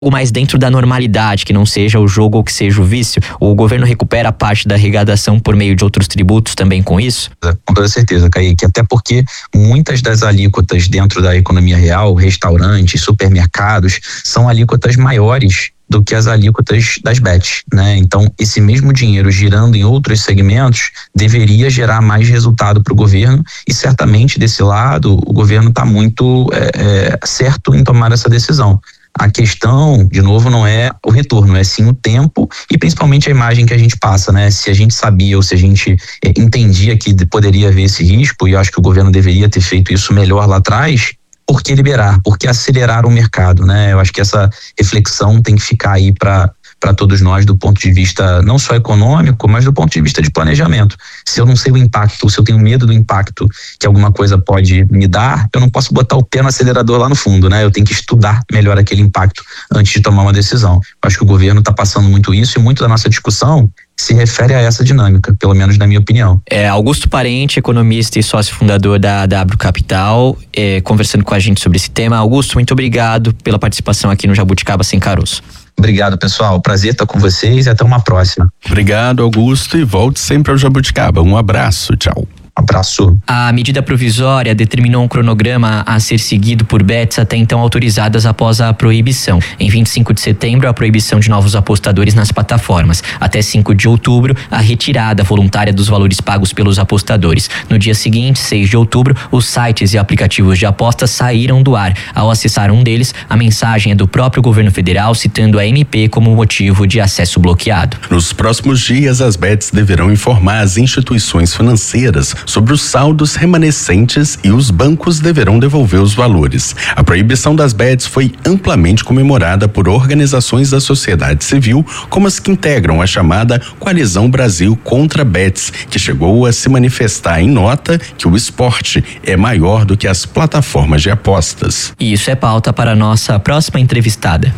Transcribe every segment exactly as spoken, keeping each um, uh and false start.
algo mais dentro da normalidade, que não seja o jogo ou que seja o vício? O governo recupera a parte da arrecadação por meio de outros tributos também com isso? Com toda certeza, Kaique, até porque muitas das alíquotas dentro da economia real, restaurantes, supermercados, são alíquotas maiores do que as alíquotas das bets, né? Então, esse mesmo dinheiro girando em outros segmentos deveria gerar mais resultado para o governo, e certamente desse lado o governo está muito é, é, certo em tomar essa decisão. A questão, de novo, não é o retorno, é sim o tempo e principalmente a imagem que a gente passa, né? Se a gente sabia ou se a gente entendia que poderia haver esse risco, e eu acho que o governo deveria ter feito isso melhor lá atrás, por que liberar? Por que acelerar o mercado, né? Eu acho que essa reflexão tem que ficar aí para para todos nós do ponto de vista não só econômico, mas do ponto de vista de planejamento. Se eu não sei o impacto, se eu tenho medo do impacto que alguma coisa pode me dar, eu não posso botar o pé no acelerador lá no fundo, né? Eu tenho que estudar melhor aquele impacto antes de tomar uma decisão. Eu acho que o governo está passando muito isso, e muito da nossa discussão se refere a essa dinâmica, pelo menos na minha opinião. É, Augusto Parente, economista e sócio fundador da W Capital, é, conversando com a gente sobre esse tema. Augusto, muito obrigado pela participação aqui no Jabuticaba Sem Caroço. Obrigado, pessoal. Prazer estar com vocês e até uma próxima. Obrigado, Augusto, e volte sempre ao Jabuticaba. Um abraço, tchau. Abraço. A medida provisória determinou um cronograma a ser seguido por bets até então autorizadas após a proibição. Em vinte e cinco de setembro, a proibição de novos apostadores nas plataformas. Até cinco de outubro, a retirada voluntária dos valores pagos pelos apostadores. No dia seguinte, seis de outubro, os sites e aplicativos de apostas saíram do ar. Ao acessar um deles, a mensagem é do próprio governo federal citando a M P como motivo de acesso bloqueado. Nos próximos dias, as bets deverão informar as instituições financeiras sobre os saldos remanescentes e os bancos deverão devolver os valores. A proibição das bets foi amplamente comemorada por organizações da sociedade civil, como as que integram a chamada Coalizão Brasil contra Bets, que chegou a se manifestar em nota que o esporte é maior do que as plataformas de apostas. E isso é pauta para a nossa próxima entrevistada.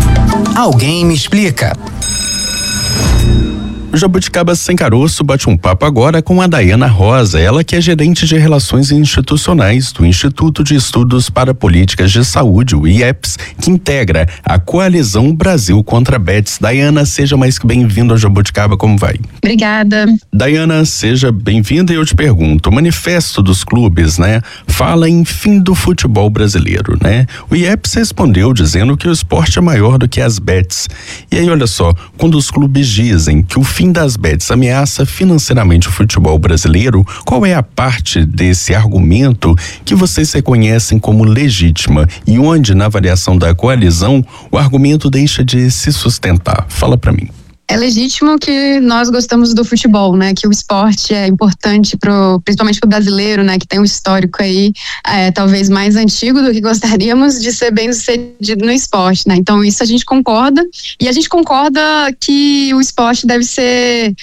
Alguém me explica. O Jabuticaba Sem Caroço bate um papo agora com a Dayana Rosa, ela que é gerente de Relações Institucionais do Instituto de Estudos para Políticas de Saúde, o I E P S, que integra a Coalizão Brasil contra Bets. Dayana, seja mais que bem-vinda ao Jabuticaba, como vai? Obrigada. Dayana, seja bem-vinda e eu te pergunto, o manifesto dos clubes, né, fala em fim do futebol brasileiro, né? O I E P S respondeu dizendo que o esporte é maior do que as bets. E aí, olha só, quando os clubes dizem que o fim fim das bets ameaça financeiramente o futebol brasileiro, qual é a parte desse argumento que vocês reconhecem como legítima e onde, na avaliação da coalizão, o argumento deixa de se sustentar? Fala pra mim. É legítimo que nós gostamos do futebol, né? Que o esporte é importante pro, principalmente para o brasileiro, né? Que tem um histórico aí, é, talvez mais antigo do que gostaríamos de ser bem sucedido no esporte, né? Então isso a gente concorda, e a gente concorda que o esporte deve ser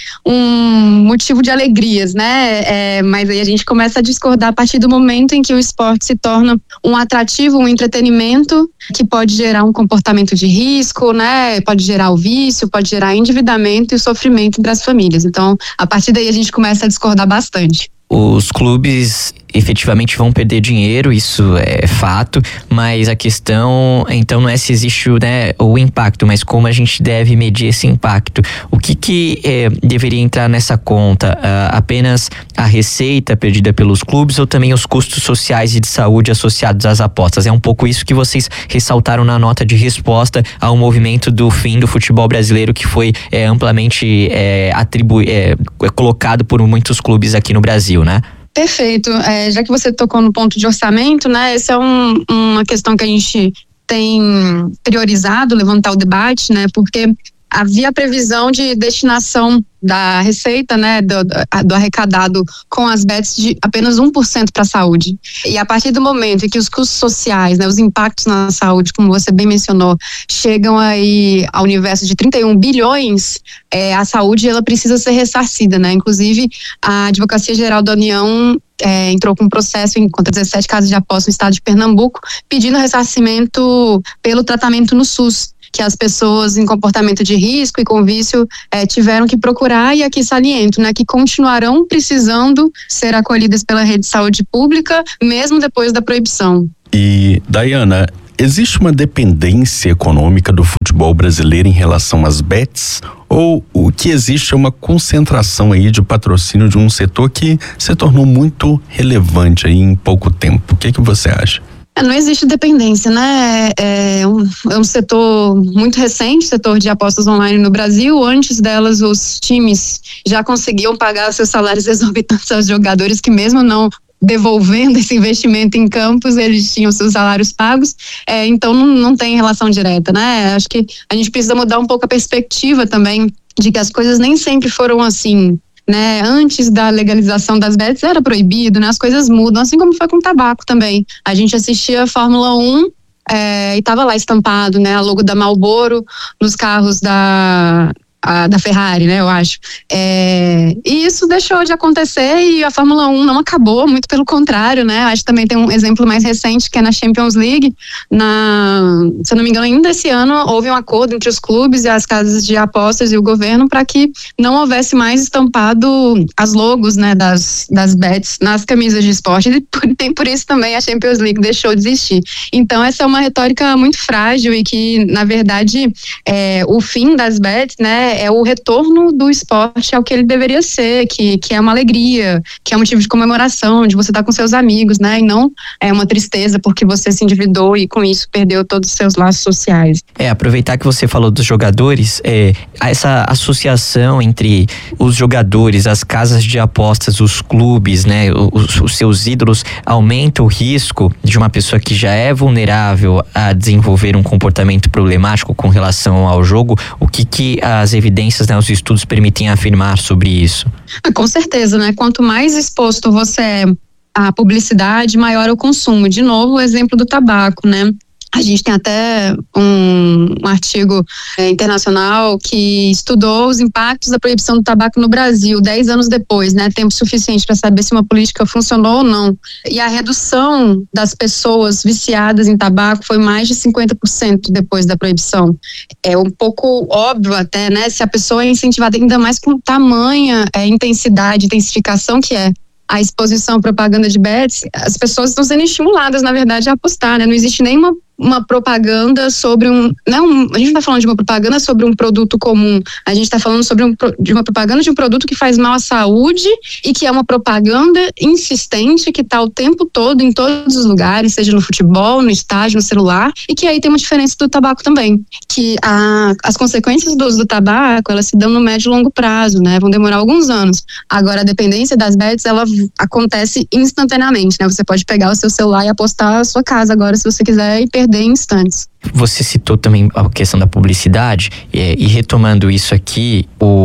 um motivo de alegrias, né? É, mas aí a gente começa a discordar a partir do momento em que o esporte se torna um atrativo, um entretenimento que pode gerar um comportamento de risco, né? Pode gerar o vício, pode gerar endividamento e o sofrimento entre as famílias. Então, a partir daí a gente começa a discordar bastante. Os clubes efetivamente vão perder dinheiro, isso é fato, mas a questão então não é se existe, né, o impacto, mas como a gente deve medir esse impacto. O que que é, deveria entrar nessa conta? Uh, apenas a receita perdida pelos clubes ou também os custos sociais e de saúde associados às apostas? É um pouco isso que vocês ressaltaram na nota de resposta ao movimento do fim do futebol brasileiro, que foi é, amplamente é, atribu- é, colocado por muitos clubes aqui no Brasil, né? Perfeito. É, já que você tocou no ponto de orçamento, né? Essa é um, uma questão que a gente tem priorizado, levantar o debate, né? Porque havia a previsão de destinação da receita, né, do, do arrecadado com as bets de apenas um por cento para a saúde. E a partir do momento em que os custos sociais, né, os impactos na saúde, como você bem mencionou, chegam aí ao universo de trinta e um bilhões, é, a saúde ela precisa ser ressarcida, né? Inclusive, a Advocacia Geral da União É, entrou com um processo contra dezessete casas de aposta no estado de Pernambuco, pedindo ressarcimento pelo tratamento no SUS, que as pessoas em comportamento de risco e com vício é, tiveram que procurar, e aqui saliento, né, que continuarão precisando ser acolhidas pela rede de saúde pública, mesmo depois da proibição. E, Dayana, existe uma dependência econômica do futebol brasileiro em relação às bets? Ou o que existe é uma concentração aí de patrocínio de um setor que se tornou muito relevante aí em pouco tempo? O que que você acha? Não existe dependência, né? É um, é um setor muito recente, setor de apostas online no Brasil. Antes delas, os times já conseguiam pagar seus salários exorbitantes aos jogadores que, mesmo não devolvendo esse investimento em campos, eles tinham seus salários pagos, é, então não, não tem relação direta, né? Acho que a gente precisa mudar um pouco a perspectiva também de que as coisas nem sempre foram assim, né? Antes da legalização das bets era proibido, né? As coisas mudam, assim como foi com o tabaco também. A gente assistia a Fórmula um é, e estava lá estampado, né? A logo da Marlboro nos carros da... A, da Ferrari, né, eu acho. É, e isso deixou de acontecer e a Fórmula um não acabou, muito pelo contrário, né? Acho que também tem um exemplo mais recente que é na Champions League. Na, se eu não me engano, ainda esse ano houve um acordo entre os clubes e as casas de apostas e o governo para que não houvesse mais estampado as logos, né, das, das bets nas camisas de esporte, e por, tem por isso também a Champions League deixou de existir. Então essa é uma retórica muito frágil e que, na verdade, é, o fim das bets, né, é o retorno do esporte ao que ele deveria ser, que, que é uma alegria, que é um motivo de comemoração, de você estar com seus amigos, né? E não é uma tristeza porque você se endividou e com isso perdeu todos os seus laços sociais. É, aproveitar que você falou dos jogadores, é, essa associação entre os jogadores, as casas de apostas, os clubes, né? Os, os seus ídolos, aumenta o risco de uma pessoa que já é vulnerável a desenvolver um comportamento problemático com relação ao jogo. O que que as evidências, né, os estudos permitem afirmar sobre isso? Com certeza, né? Quanto mais exposto você é à publicidade, maior é o consumo. De novo, o exemplo do tabaco, né? A gente tem até um, um artigo é, internacional que estudou os impactos da proibição do tabaco no Brasil, dez anos depois, né? Tempo suficiente para saber se uma política funcionou ou não. E a redução das pessoas viciadas em tabaco foi mais de cinquenta por cento depois da proibição. É um pouco óbvio até, né? Se a pessoa é incentivada ainda mais com tamanha é, intensidade, intensificação que é a exposição à propaganda de bets, as pessoas estão sendo estimuladas, na verdade, a apostar, né? Não existe nenhuma uma propaganda sobre um, não, a gente não está falando de uma propaganda sobre um produto comum, a gente está falando sobre um, de uma propaganda de um produto que faz mal à saúde e que é uma propaganda insistente que está o tempo todo em todos os lugares, seja no futebol, no estádio, no celular, e que aí tem uma diferença do tabaco também, que a, as consequências do uso do tabaco, elas se dão no médio e longo prazo, né, vão demorar alguns anos. Agora a dependência das bets, ela acontece instantaneamente, né, você pode pegar o seu celular e apostar a sua casa agora se você quiser e perder em instantes. Você citou também a questão da publicidade é, e retomando isso aqui,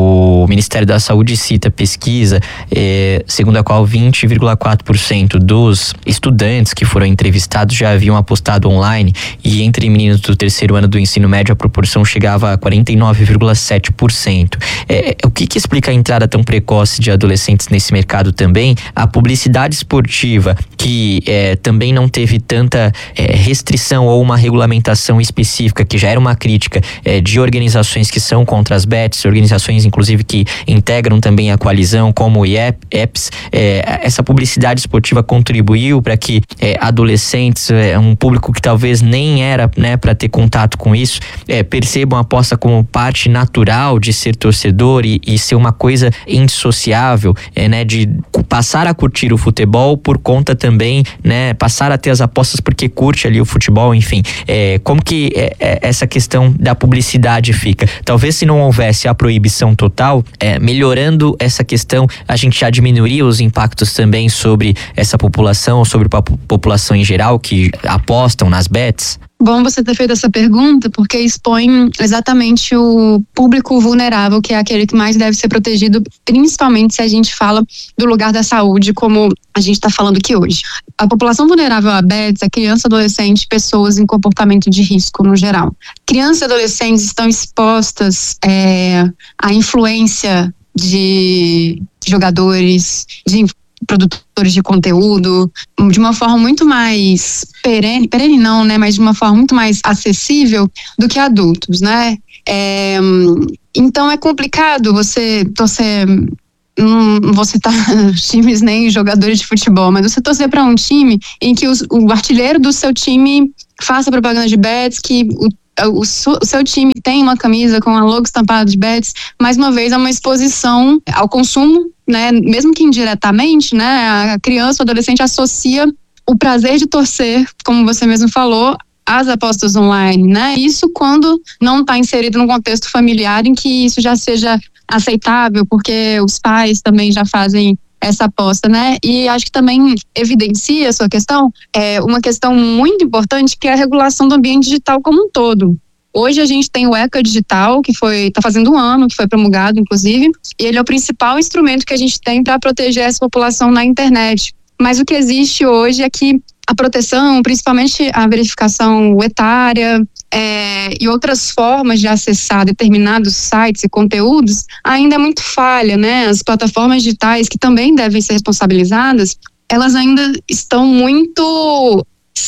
o Ministério da Saúde cita pesquisa é, segundo a qual vinte vírgula quatro por cento dos estudantes que foram entrevistados já haviam apostado online e entre meninos do terceiro ano do ensino médio a proporção chegava a quarenta e nove vírgula sete por cento. É, o que que explica a entrada tão precoce de adolescentes nesse mercado também? A publicidade esportiva que é, também não teve tanta é, restrição ou uma regulamentação específica, que já era uma crítica é, de organizações que são contra as bets, organizações inclusive que integram também a coalizão, como o I E P S. É, essa publicidade esportiva contribuiu para que é, adolescentes, é, um público que talvez nem era, né, para ter contato com isso, é, percebam a aposta como parte natural de ser torcedor e, e ser uma coisa indissociável, é, né, de passar a curtir o futebol por conta também, né, passar a ter as apostas porque curte ali o futebol, enfim. É, como que é, é, essa questão da publicidade fica? Talvez se não houvesse a proibição total, é, melhorando essa questão, a gente já diminuiria os impactos também sobre essa população, sobre a população em geral que apostam nas bets? Bom você ter feito essa pergunta, porque expõe exatamente o público vulnerável, que é aquele que mais deve ser protegido, principalmente se a gente fala do lugar da saúde, como a gente está falando aqui hoje. A população vulnerável a bets é criança, adolescente, pessoas em comportamento de risco no geral. Crianças e adolescentes estão expostas é, à influência de jogadores, de produtores de conteúdo, de uma forma muito mais perene, perene não, né, mas de uma forma muito mais acessível do que adultos, né? É, então é complicado você torcer, não, não vou citar times nem jogadores de futebol, mas você torcer para um time em que os, o artilheiro do seu time faça propaganda de bets, que o O, su, o seu time tem uma camisa com a logo estampada de bets, mais uma vez é uma exposição ao consumo, né? Mesmo que indiretamente, né? A criança, o adolescente associa o prazer de torcer, como você mesmo falou, às apostas online, né? Isso quando não está inserido num contexto familiar em que isso já seja aceitável, porque os pais também já fazem essa aposta, né? E acho que também evidencia a sua questão, é uma questão muito importante, que é a regulação do ambiente digital como um todo. Hoje a gente tem o ECA Digital, que foi, está fazendo um ano, que foi promulgado, inclusive, e ele é o principal instrumento que a gente tem para proteger essa população na internet. Mas o que existe hoje é que a proteção, principalmente a verificação etária, é, e outras formas de acessar determinados sites e conteúdos, ainda é muito falha, né? As plataformas digitais, que também devem ser responsabilizadas, elas ainda estão muito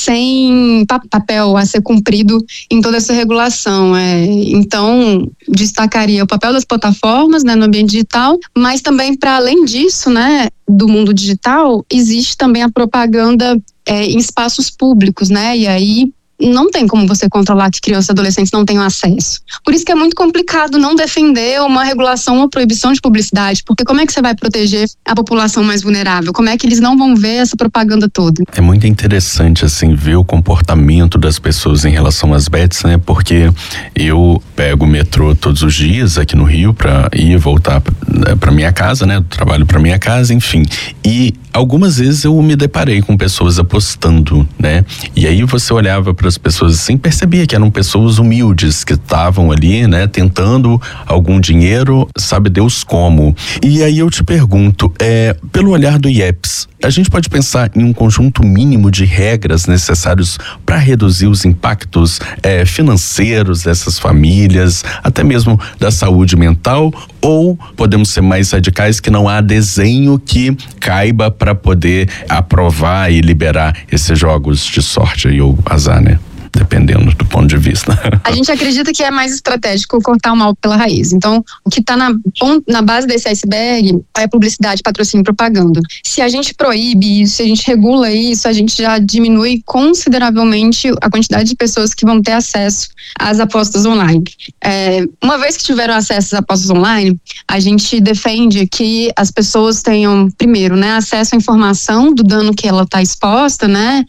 sem papel a ser cumprido em toda essa regulação. É, então, destacaria o papel das plataformas, né, no ambiente digital, mas também, para além disso, né, do mundo digital, existe também a propaganda é, em espaços públicos, né? E aí não tem como você controlar que crianças e adolescentes não tenham acesso. Por isso que é muito complicado não defender uma regulação ou proibição de publicidade, porque como é que você vai proteger a população mais vulnerável? Como é que eles não vão ver essa propaganda toda? É muito interessante, assim, ver o comportamento das pessoas em relação às bets, né? Porque eu pego o metrô todos os dias aqui no Rio para ir e voltar para minha casa, né? Trabalho para minha casa, enfim. E algumas vezes eu me deparei com pessoas apostando, né? E aí você olhava para as pessoas assim, percebia que eram pessoas humildes que estavam ali, né? Tentando algum dinheiro, sabe Deus como. E aí eu te pergunto, é, pelo olhar do I E P S, a gente pode pensar em um conjunto mínimo de regras necessários para reduzir os impactos é, financeiros dessas famílias, até mesmo da saúde mental, ou podemos ser mais radicais, que não há desenho que caiba para poder aprovar e liberar esses jogos de sorte e o azar, né? Dependendo do ponto de vista. A gente acredita que é mais estratégico cortar o mal pela raiz. Então, o que está na, na base desse iceberg é publicidade, patrocínio e propaganda. Se a gente proíbe isso, se a gente regula isso, a gente já diminui consideravelmente a quantidade de pessoas que vão ter acesso às apostas online. É, uma vez que tiveram acesso às apostas online, a gente defende que as pessoas tenham, primeiro, né, acesso à informação do dano que ela está exposta, né?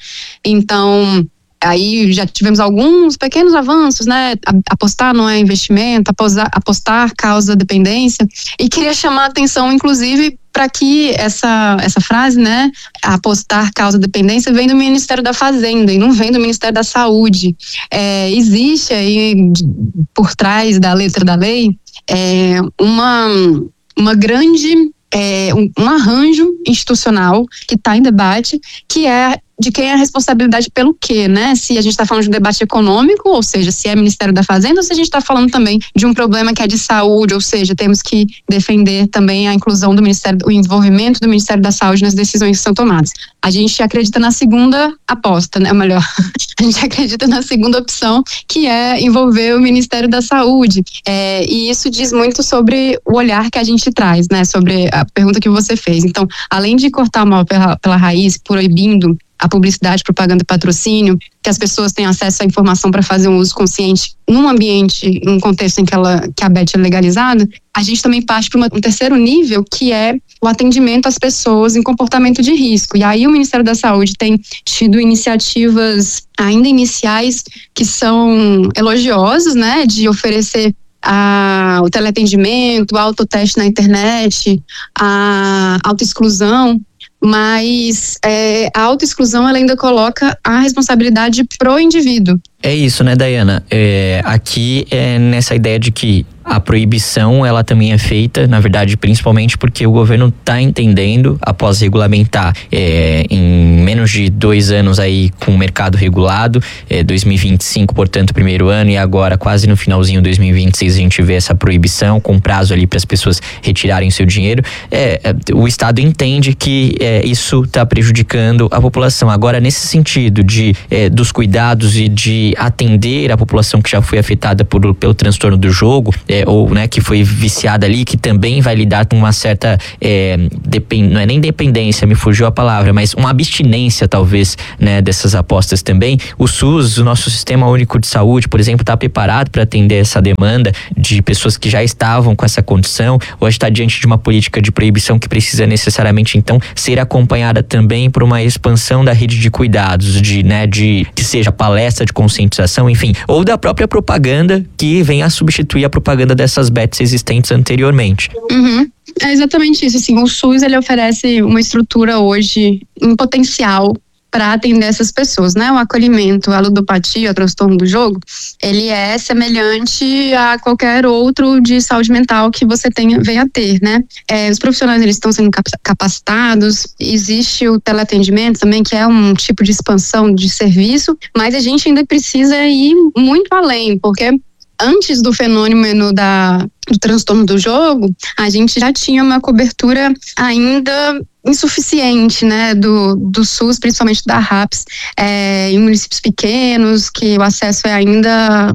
Então, aí já tivemos alguns pequenos avanços, né? Apostar não é investimento, apostar, apostar causa dependência. E queria chamar a atenção, inclusive, para que essa, essa frase, né? Apostar causa dependência, vem do Ministério da Fazenda e não vem do Ministério da Saúde. É, existe aí, por trás da letra da lei, é, uma, uma grande... É, um, um arranjo institucional que está em debate, que é de quem é a responsabilidade pelo quê, né? Se a gente está falando de um debate econômico, ou seja, se é Ministério da Fazenda, ou se a gente está falando também de um problema que é de saúde, ou seja, temos que defender também a inclusão do Ministério, o envolvimento do Ministério da Saúde nas decisões que são tomadas. A gente acredita na segunda aposta, né? Ou melhor, a gente acredita na segunda opção, que é envolver o Ministério da Saúde. É, e isso diz muito sobre o olhar que a gente traz, né? Sobre a pergunta que você fez. Então, além de cortar o mal pela, pela raiz, proibindo a publicidade, propaganda e patrocínio, que as pessoas tenham acesso à informação para fazer um uso consciente num ambiente, num contexto em que, ela, que a bet é legalizada, a gente também parte para um terceiro nível, que é o atendimento às pessoas em comportamento de risco. E aí o Ministério da Saúde tem tido iniciativas ainda iniciais que são elogiosas, né, de oferecer a, o teleatendimento, o autoteste na internet, a autoexclusão. Mas é, a autoexclusão ela ainda coloca a responsabilidade pro indivíduo. É isso, né, Dayana? É, aqui é nessa ideia de que a proibição ela também é feita, na verdade, principalmente porque o governo está entendendo, após regulamentar é, em menos de dois anos aí com o mercado regulado, é, dois mil e vinte e cinco, portanto, primeiro ano, e agora quase no finalzinho de dois mil e vinte e seis a gente vê essa proibição com prazo ali para as pessoas retirarem seu dinheiro. É, é, o Estado entende que é, isso está prejudicando a população. Agora, nesse sentido de é, dos cuidados e de atender a população que já foi afetada por, pelo transtorno do jogo, é, é, ou né, que foi viciada ali, que também vai lidar com uma certa, é, depend, não é nem dependência, me fugiu a palavra, mas uma abstinência talvez, né, dessas apostas também. O SUS, o nosso Sistema Único de Saúde, por exemplo, está preparado para atender essa demanda de pessoas que já estavam com essa condição, ou está diante de uma política de proibição que precisa necessariamente então ser acompanhada também por uma expansão da rede de cuidados, de, né, de que seja palestra de conscientização, enfim, ou da própria propaganda que venha a substituir a propaganda dessas bets existentes anteriormente. Uhum. É exatamente isso, assim, o SUS ele oferece uma estrutura hoje em potencial para atender essas pessoas, né? O acolhimento, a ludopatia, o transtorno do jogo, ele é semelhante a qualquer outro de saúde mental que você tenha, venha a ter, né? É, os profissionais, eles estão sendo capacitados, existe o teleatendimento também, que é um tipo de expansão de serviço, mas a gente ainda precisa ir muito além, porque antes do fenômeno da, do transtorno do jogo, a gente já tinha uma cobertura ainda insuficiente, né, do, do SUS, principalmente da RAPS, é, em municípios pequenos, que o acesso é ainda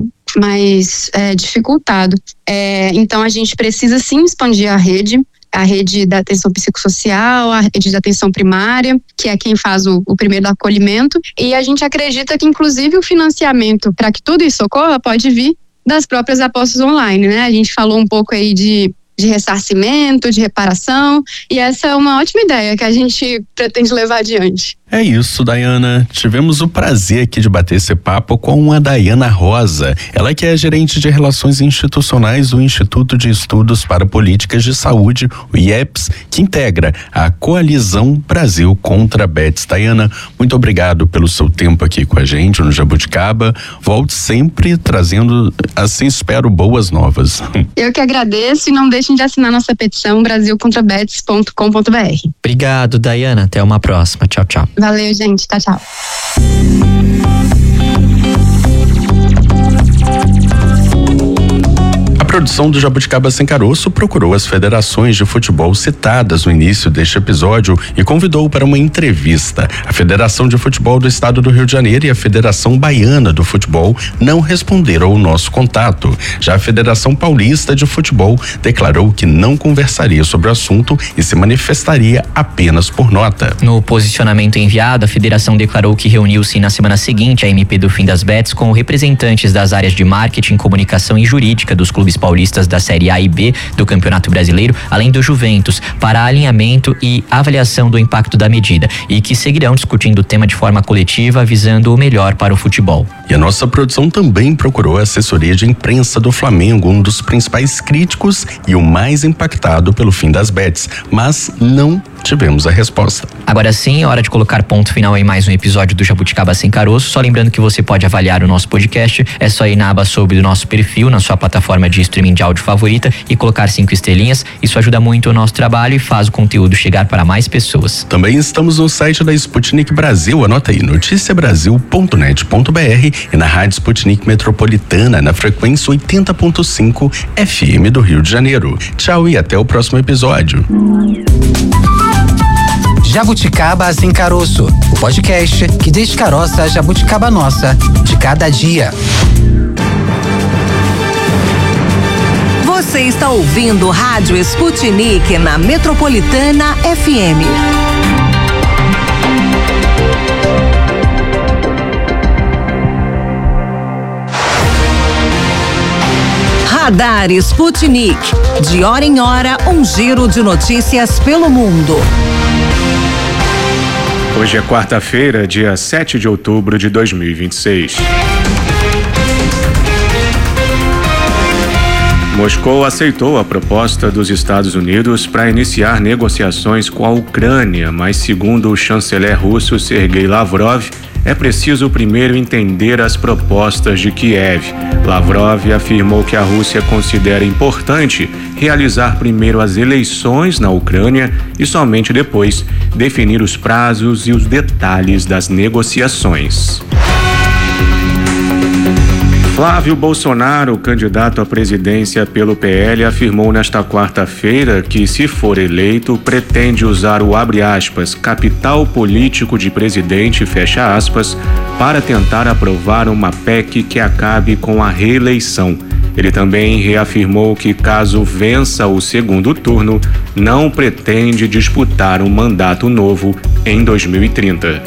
mais é, dificultado. É, então, a gente precisa sim expandir a rede, a rede da atenção psicossocial, a rede da atenção primária, que é quem faz o, o primeiro acolhimento, e a gente acredita que, inclusive, o financiamento para que tudo isso ocorra pode vir das próprias apostas online, né? A gente falou um pouco aí de, de ressarcimento, de reparação, e essa é uma ótima ideia que a gente pretende levar adiante. É isso, Dayana. Tivemos o prazer aqui de bater esse papo com a Dayana Rosa. Ela que é gerente de Relações Institucionais do Instituto de Estudos para Políticas de Saúde, o I E P S, que integra a Coalizão Brasil contra a Bets. Dayana, muito obrigado pelo seu tempo aqui com a gente no Jabuticaba. Volte sempre trazendo, assim espero, boas novas. Eu que agradeço e não deixem de assinar nossa petição brasil contra bets ponto com ponto b r. Obrigado, Dayana. Até uma próxima. Tchau, tchau. Valeu, gente. Tchau, tchau. A produção do Jabuticaba Sem Caroço procurou as federações de futebol citadas no início deste episódio e convidou para uma entrevista. A Federação de Futebol do Estado do Rio de Janeiro e a Federação Baiana do Futebol não responderam ao nosso contato. Já a Federação Paulista de Futebol declarou que não conversaria sobre o assunto e se manifestaria apenas por nota. No posicionamento enviado, a federação declarou que reuniu-se na semana seguinte a M P do Fim das Bets com representantes das áreas de marketing, comunicação e jurídica dos clubes paulistas da Série A e B do Campeonato Brasileiro, além do Juventus, para alinhamento e avaliação do impacto da medida, e que seguirão discutindo o tema de forma coletiva, visando o melhor para o futebol. E a nossa produção também procurou a assessoria de imprensa do Flamengo, um dos principais críticos e o mais impactado pelo fim das bets, mas não tivemos a resposta. Agora sim, é hora de colocar ponto final em mais um episódio do Jabuticaba Sem Caroço. Só lembrando que você pode avaliar o nosso podcast, é só ir na aba sobre o nosso perfil, na sua plataforma de streaming de áudio favorita e colocar cinco estrelinhas. Isso ajuda muito o nosso trabalho e faz o conteúdo chegar para mais pessoas. Também estamos no site da Sputnik Brasil, anota aí, noticia brasil ponto net ponto b r e na Rádio Sputnik Metropolitana, na frequência oitenta ponto cinco F M do Rio de Janeiro. Tchau e até o próximo episódio. Jabuticaba Sem Caroço, o podcast que descaroça a jabuticaba nossa de cada dia. Você está ouvindo Rádio Sputnik na Metropolitana F M. Radar Sputnik. De hora em hora, um giro de notícias pelo mundo. Hoje é quarta-feira, dia sete de outubro de dois mil e vinte e seis. Moscou aceitou a proposta dos Estados Unidos para iniciar negociações com a Ucrânia, mas segundo o chanceler russo Sergei Lavrov, é preciso primeiro entender as propostas de Kiev. Lavrov afirmou que a Rússia considera importante realizar primeiro as eleições na Ucrânia e somente depois definir os prazos e os detalhes das negociações. Flávio Bolsonaro, candidato à presidência pelo P L, afirmou nesta quarta-feira que, se for eleito, pretende usar o abre aspas, capital político de presidente, fecha aspas, para tentar aprovar uma P E C que acabe com a reeleição. Ele também reafirmou que, caso vença o segundo turno, não pretende disputar um mandato novo em dois mil e trinta.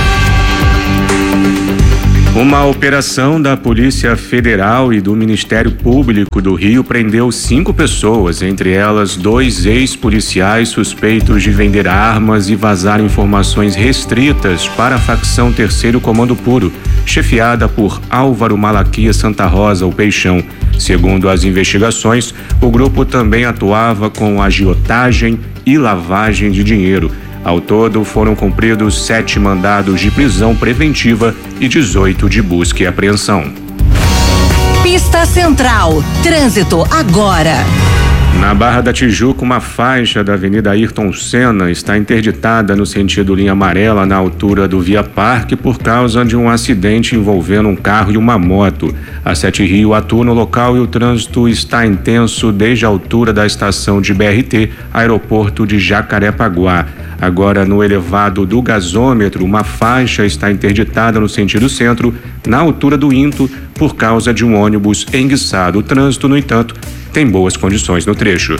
Uma operação da Polícia Federal e do Ministério Público do Rio prendeu cinco pessoas, entre elas dois ex-policiais suspeitos de vender armas e vazar informações restritas para a facção Terceiro Comando Puro, chefiada por Álvaro Malaquias Santa Rosa, o Peixão. Segundo as investigações, o grupo também atuava com agiotagem e lavagem de dinheiro. Ao todo, foram cumpridos sete mandados de prisão preventiva e dezoito de busca e apreensão. Pista Central. Trânsito agora. Na Barra da Tijuca, uma faixa da Avenida Ayrton Senna está interditada no sentido linha amarela na altura do Via Parque por causa de um acidente envolvendo um carro e uma moto. A Sete Rio atua no local e o trânsito está intenso desde a altura da estação de B R T, aeroporto de Jacarepaguá. Agora, no elevado do gasômetro, uma faixa está interditada no sentido centro, na altura do Into, por causa de um ônibus enguiçado. O trânsito, no entanto, tem boas condições no trecho.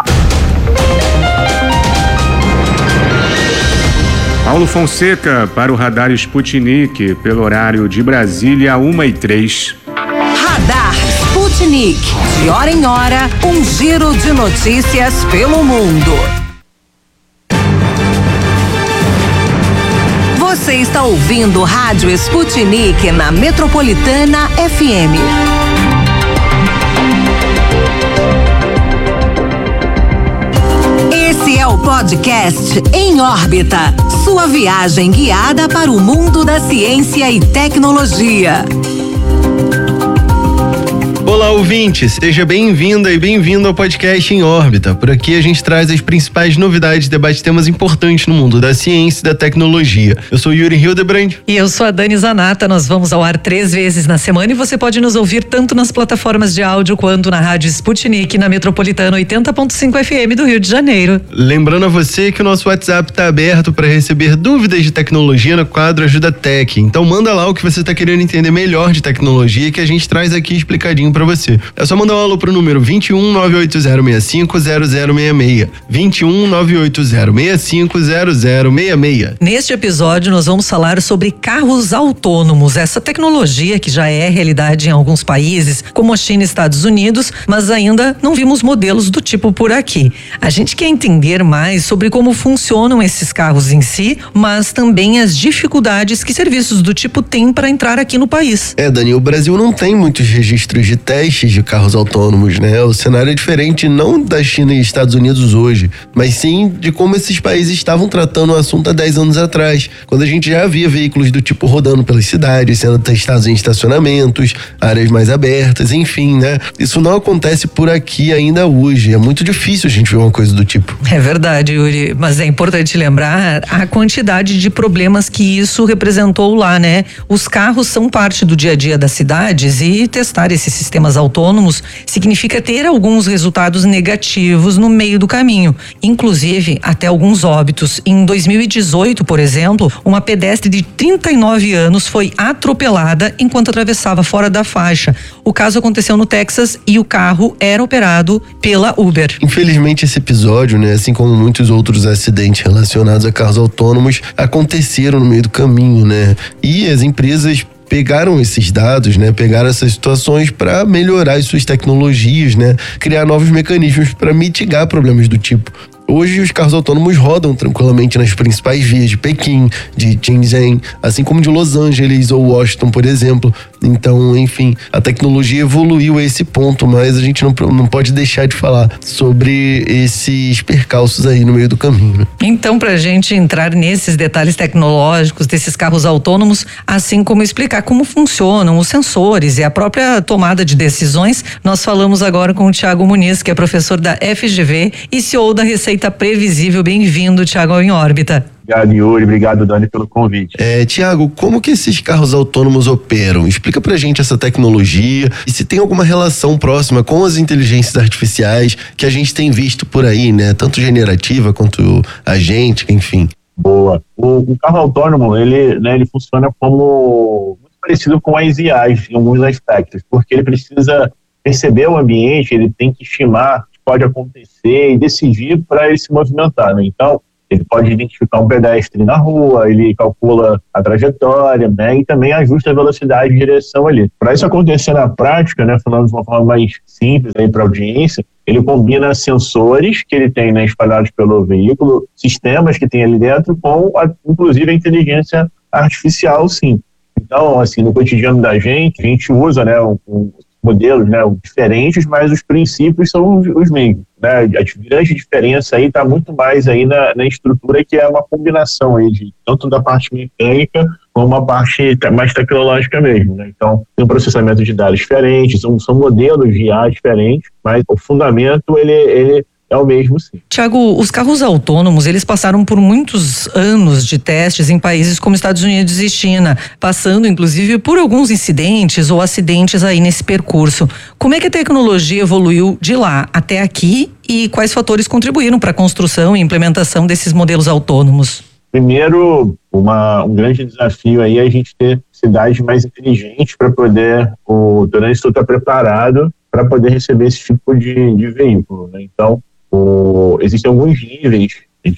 Paulo Fonseca para o Radar Sputnik, pelo horário de Brasília, uma e três. Radar Sputnik. De hora em hora, um giro de notícias pelo mundo. Você está ouvindo Rádio Sputnik na Metropolitana F M. Esse é o podcast Em Órbita, sua viagem guiada para o mundo da ciência e tecnologia. Olá, ouvinte, seja bem-vinda e bem-vindo ao podcast Em Órbita. Por aqui a gente traz as principais novidades e debate temas importantes no mundo da ciência e da tecnologia. Eu sou Yuri Hildebrand. E eu sou a Dani Zanata. Nós vamos ao ar três vezes na semana e você pode nos ouvir tanto nas plataformas de áudio quanto na Rádio Sputnik, na Metropolitana oitenta ponto cinco F M do Rio de Janeiro. Lembrando a você que o nosso WhatsApp está aberto para receber dúvidas de tecnologia no quadro Ajuda Tech. Então manda lá o que você está querendo entender melhor de tecnologia que a gente traz aqui explicadinho para você. É só mandar um alô pro número vinte e um, nove oito zero seis cinco, zero zero seis seis. vinte e um, nove oito zero seis cinco, zero zero seis seis. Neste episódio nós vamos falar sobre carros autônomos, essa tecnologia que já é realidade em alguns países, como a China e Estados Unidos, mas ainda não vimos modelos do tipo por aqui. A gente quer entender mais sobre como funcionam esses carros em si, mas também as dificuldades que serviços do tipo têm para entrar aqui no país. É, Dani, o Brasil não tem muitos registros de testes de carros autônomos, né? O cenário é diferente não da China e Estados Unidos hoje, mas sim de como esses países estavam tratando o assunto há dez anos atrás, quando a gente já havia veículos do tipo rodando pelas cidades, sendo testados em estacionamentos, áreas mais abertas, enfim, né? Isso não acontece por aqui ainda hoje. É muito difícil a gente ver uma coisa do tipo. É verdade, Yuri, mas é importante lembrar a quantidade de problemas que isso representou lá, né? Os carros são parte do dia a dia das cidades e testar esses sistemas autônomos significa ter alguns resultados negativos no meio do caminho, inclusive até alguns óbitos. Em dois mil e dezoito, por exemplo, uma pedestre de trinta e nove anos foi atropelada enquanto atravessava fora da faixa. O caso aconteceu no Texas e o carro era operado pela Uber. Infelizmente, esse episódio, né, assim como muitos outros acidentes relacionados a carros autônomos, aconteceram no meio do caminho, né? E as empresas pegaram esses dados, né? Pegaram essas situações para melhorar as suas tecnologias, né? Criar novos mecanismos para mitigar problemas do tipo. Hoje os carros autônomos rodam tranquilamente nas principais vias de Pequim, de Shenzhen, assim como de Los Angeles ou Washington, por exemplo. Então, enfim, a tecnologia evoluiu a esse ponto, mas a gente não, não pode deixar de falar sobre esses percalços aí no meio do caminho, né? Então, pra gente entrar nesses detalhes tecnológicos desses carros autônomos, assim como explicar como funcionam os sensores e a própria tomada de decisões, nós falamos agora com o Thiago Muniz, que é professor da F G V e C E O da Receita Previsível. Bem-vindo, Thiago, ao Em Órbita. Obrigado, Yuri. Obrigado, Dani, pelo convite. É, Thiago, como que esses carros autônomos operam? Explica pra gente essa tecnologia e se tem alguma relação próxima com as inteligências artificiais que a gente tem visto por aí, né? Tanto generativa quanto agente, enfim. Boa. O, o carro autônomo, ele, né, ele funciona como muito parecido com as I As em alguns aspectos, porque ele precisa perceber o ambiente, ele tem que estimar o que pode acontecer e decidir para ele se movimentar, né? Então, ele pode identificar um pedestre na rua, ele calcula a trajetória, né? E também ajusta a velocidade e direção ali. Para isso acontecer na prática, né? Falando de uma forma mais simples aí para a audiência, ele combina sensores que ele tem, né, espalhados pelo veículo, sistemas que tem ali dentro, com a, inclusive a inteligência artificial, sim. Então, assim, no cotidiano da gente, a gente usa, né, um, um, modelos, né, diferentes, mas os princípios são os, os mesmos, né? A grande diferença aí está muito mais aí na, na estrutura, que é uma combinação aí de tanto da parte mecânica como a parte mais tecnológica mesmo, né? Então, tem um processamento de dados diferentes, são, são modelos de I A diferentes, mas o fundamento ele, ele é o mesmo, sim. Tiago, os carros autônomos, eles passaram por muitos anos de testes em países como Estados Unidos e China, passando inclusive por alguns incidentes ou acidentes aí nesse percurso. Como é que a tecnologia evoluiu de lá até aqui e quais fatores contribuíram para a construção e implementação desses modelos autônomos? Primeiro, uma, um grande desafio aí é a gente ter cidades mais inteligentes para poder o trânsito estar preparado para poder receber esse tipo de, de veículo, né? Então, O, existem alguns níveis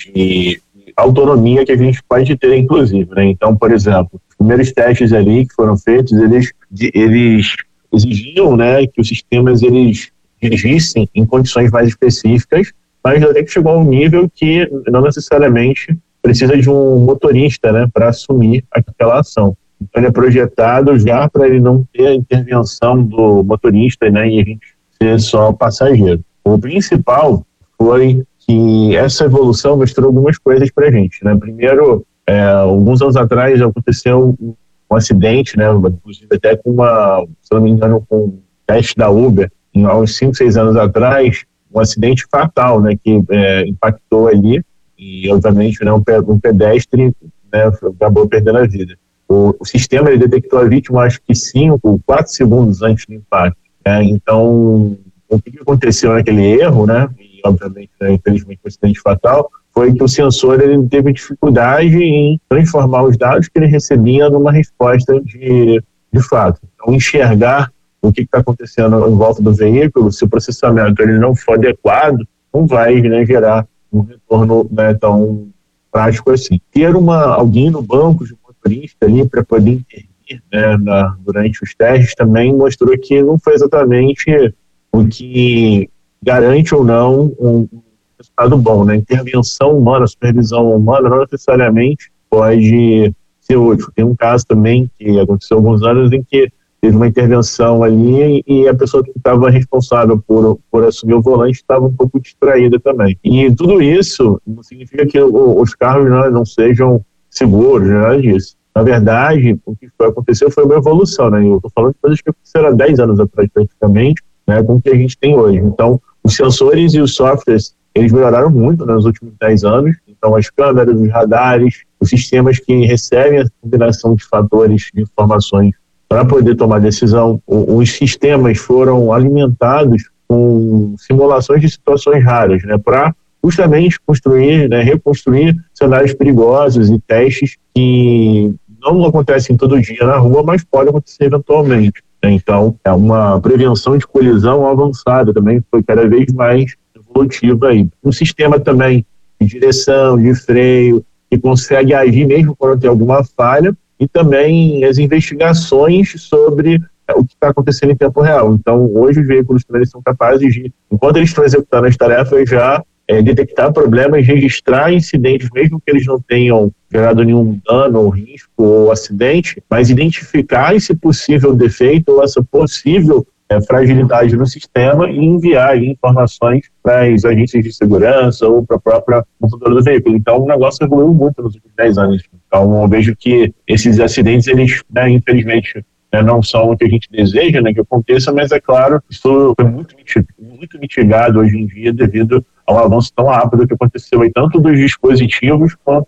de autonomia que a gente pode ter, inclusive, né? Então, por exemplo, os primeiros testes ali que foram feitos, eles, eles exigiam, né, que os sistemas eles dirigissem em condições mais específicas, mas até que chegou a um nível que não necessariamente precisa de um motorista, né, para assumir aquela ação. Então, ele é projetado já para ele não ter a intervenção do motorista, né, e a gente ser só passageiro. O principal foi que essa evolução mostrou algumas coisas pra gente, né? Primeiro, é, alguns anos atrás aconteceu um, um acidente, né? Inclusive até com uma, se não me engano, com um teste da Uber, há uns cinco, seis anos atrás, um acidente fatal, né? Que é, impactou ali e, obviamente, né, um, um pedestre, né, acabou perdendo a vida. O, o sistema ele detectou a vítima, acho que cinco, quatro segundos antes do impacto, né? Então, o que aconteceu naquele erro, né? Obviamente, né, infelizmente, um acidente fatal, foi que o sensor ele teve dificuldade em transformar os dados que ele recebia numa resposta de, de fato. Então, enxergar o que está acontecendo em volta do veículo, se o processamento ele não for adequado, não vai, né, gerar um retorno, né, tão prático assim. Ter uma, alguém no banco de motorista ali para poder intervir, né, na, durante os testes também mostrou que não foi exatamente o que garante ou não um resultado bom, né? Intervenção humana, supervisão humana não necessariamente pode ser útil. Tem um caso também que aconteceu há alguns anos em que teve uma intervenção ali e a pessoa que estava responsável por, por assumir o volante estava um pouco distraída também. E tudo isso não significa que o, os carros não, não sejam seguros, nada disso. Na verdade, o que foi, aconteceu foi uma evolução, né? Eu estou falando de coisas que aconteceram há dez anos atrás, praticamente, né, com o que a gente tem hoje. Então, os sensores e os softwares, eles melhoraram muito, né, nos últimos dez anos. Então, as câmeras, os radares, os sistemas que recebem a combinação de fatores, de informações para poder tomar decisão. Os sistemas foram alimentados com simulações de situações raras, né, para justamente construir, né, reconstruir cenários perigosos e testes que não acontecem todo dia na rua, mas podem acontecer eventualmente. Então, é uma prevenção de colisão avançada também, foi cada vez mais evolutiva aí. Um sistema também de direção, de freio, que consegue agir mesmo quando tem alguma falha, e também as investigações sobre o que está acontecendo em tempo real. Então, hoje os veículos também são capazes de, enquanto eles estão executando as tarefas, já é, detectar problemas, registrar incidentes, mesmo que eles não tenham gerado nenhum dano ou risco ou acidente, mas identificar esse possível defeito ou essa possível é, fragilidade no sistema e enviar aí informações para as agências de segurança ou para a própria montadora do veículo. Então, o negócio evoluiu muito nos últimos dez anos. Então, eu vejo que esses acidentes, eles, né, infelizmente, né, não são o que a gente deseja, né, que aconteça, mas é claro, isso foi muito, muito mitigado hoje em dia devido ao avanço tão rápido que aconteceu aí, tanto dos dispositivos quanto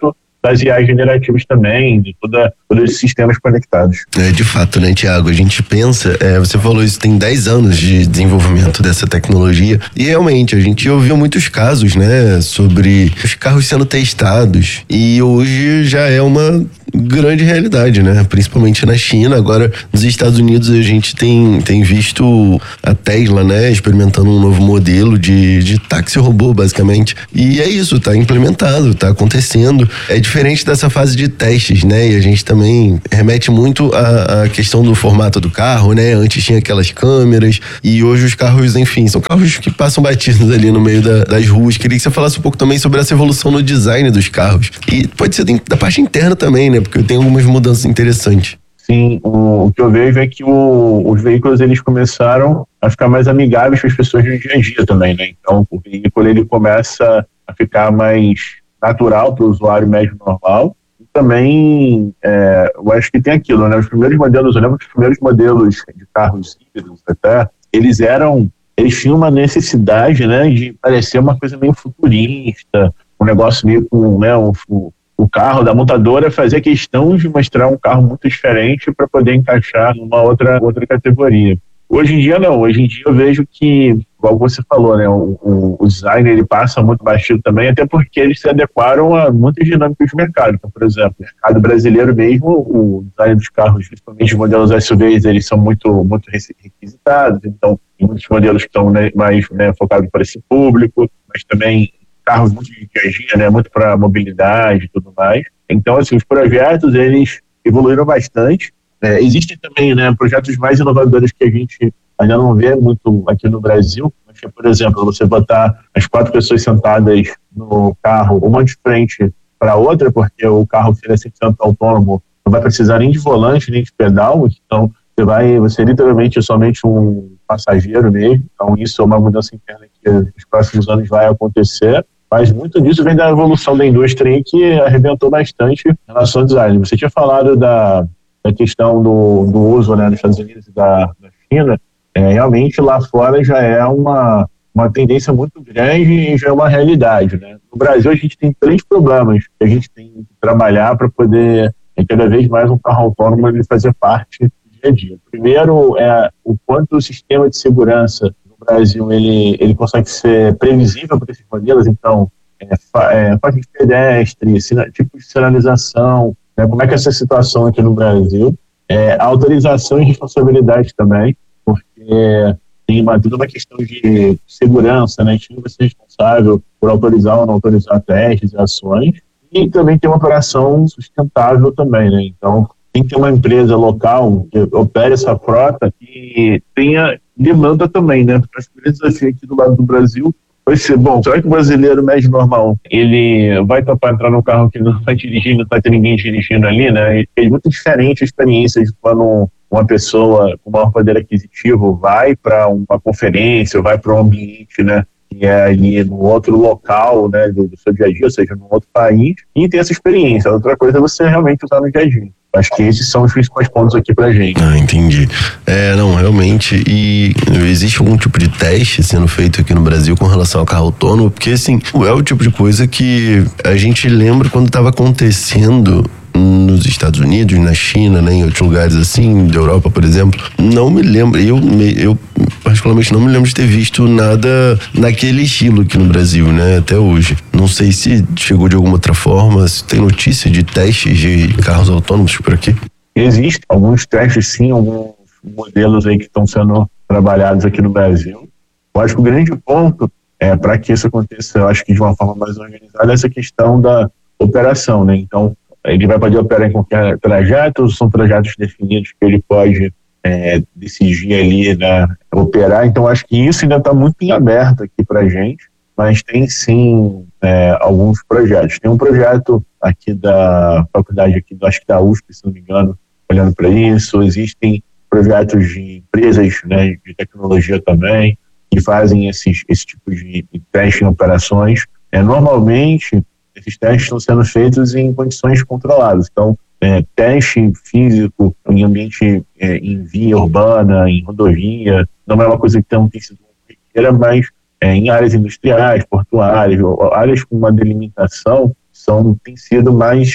das I As generativas também, de toda, todos esses sistemas conectados. É, de fato, né, Tiago? A gente pensa, é, você falou isso, tem dez anos de desenvolvimento dessa tecnologia e realmente a gente ouviu muitos casos, né, sobre os carros sendo testados e hoje já é uma grande realidade, né? Principalmente na China. Agora, nos Estados Unidos, a gente tem, tem visto a Tesla, né, experimentando um novo modelo de, de táxi robô, basicamente. E é isso, tá implementado, tá acontecendo. É diferente dessa fase de testes, né? E a gente também remete muito à, à questão do formato do carro, né? Antes tinha aquelas câmeras e hoje os carros, enfim, são carros que passam batidos ali no meio da, das ruas. Queria que você falasse um pouco também sobre essa evolução no design dos carros. E pode ser da parte interna também, né? Porque tem algumas mudanças interessantes. Sim, o, o que eu vejo é que o, os veículos eles começaram a ficar mais amigáveis para as pessoas no dia a dia também, né? Então, o veículo ele começa a ficar mais natural para o usuário médio normal. E também, é, eu acho que tem aquilo, né? Os primeiros modelos, eu lembro que os primeiros modelos de carros híbridos até, eles eram, eles tinham uma necessidade, né, de parecer uma coisa meio futurista, um negócio meio com, né, um, o carro da montadora fazia questão de mostrar um carro muito diferente para poder encaixar numa outra, outra categoria. Hoje em dia não, hoje em dia eu vejo que, igual você falou, né, o, o, o design ele passa muito batido também, até porque eles se adequaram a muitas dinâmicas do mercado. Então, por exemplo, o mercado brasileiro mesmo, o design dos carros, principalmente os modelos S U Vs, eles são muito, muito requisitados, então tem muitos modelos que estão, né, mais, né, focados para esse público, mas também carros muito de dia a dia, né, muito para mobilidade e tudo mais. Então, assim, os projetos, eles evoluíram bastante. É, existem também, né, projetos mais inovadores que a gente ainda não vê muito aqui no Brasil. Mas, por exemplo, você botar as quatro pessoas sentadas no carro, uma de frente para a outra, porque o carro seria cem por cento autônomo, não vai precisar nem de volante, nem de pedal. Então, você vai, você literalmente é somente um passageiro mesmo. Então, isso é uma mudança interna que nos próximos anos vai acontecer. Mas muito disso vem da evolução da indústria aí, que arrebentou bastante em relação ao design. Você tinha falado da, da questão do, do uso, né, nos Estados Unidos e da, da China. É, realmente lá fora já é uma, uma tendência muito grande e já é uma realidade, né? No Brasil a gente tem três problemas que a gente tem que trabalhar para poder, é, cada vez mais um carro autônomo ele fazer parte do dia a dia. Primeiro é o quanto o sistema de segurança Brasil ele, ele consegue ser previsível para esses modelos, então é, é, faixa de pedestre, sina, tipo de sinalização, né, como é que é essa situação aqui no Brasil, é, autorização e responsabilidade também, porque tem uma, toda uma questão de segurança, né, a gente não vai ser responsável por autorizar ou não autorizar testes e ações, e também tem uma operação sustentável também, né, então tem que ter uma empresa local que opere essa frota e tenha demanda também, né? Porque acho que o grande desafio aqui do lado do Brasil vai ser, bom, será que o brasileiro médio normal, ele vai topar entrar num carro que não vai dirigir, não vai ter ninguém dirigindo ali, né? E é muito diferente a experiência de quando uma pessoa com maior poder aquisitivo vai para uma conferência, vai para um ambiente, né? Que é ali no outro local, né, do, do seu dia a dia, ou seja, num outro país, e ter essa experiência. Outra coisa é você realmente usar no dia a dia. Acho que esses são os principais pontos aqui pra gente. Ah, entendi. É, não, realmente, e existe algum tipo de teste sendo feito aqui no Brasil com relação ao carro autônomo? Porque, assim, é o tipo de coisa que a gente lembra quando estava acontecendo nos Estados Unidos, na China, né, em outros lugares assim, da Europa, por exemplo. Não me lembro, eu, eu particularmente não me lembro de ter visto nada naquele estilo aqui no Brasil, né, até hoje. Não sei se chegou de alguma outra forma, se tem notícia de testes de carros autônomos por aqui. Existem alguns testes, sim, alguns modelos aí que estão sendo trabalhados aqui no Brasil. Eu acho que o grande ponto é para que isso aconteça, eu acho que de uma forma mais organizada, é essa questão da operação, né, então ele vai poder operar em qualquer trajeto, são trajetos definidos que ele pode é, decidir ali, né, operar. Então, acho que isso ainda está muito em aberto aqui para a gente, mas tem sim é, alguns projetos. Tem um projeto aqui da faculdade, aqui, do, acho que da U S P, se não me engano, olhando para isso. Existem projetos de empresas, né, de tecnologia também, que fazem esses, esse tipo de, de teste em operações. É, normalmente, esses testes estão sendo feitos em condições controladas. Então, é, teste físico em ambiente, é, em via urbana, em rodovia, não é uma coisa que não tem sido corriqueira, mas é, em áreas industriais, portuárias, áreas com uma delimitação, são, tem sido mais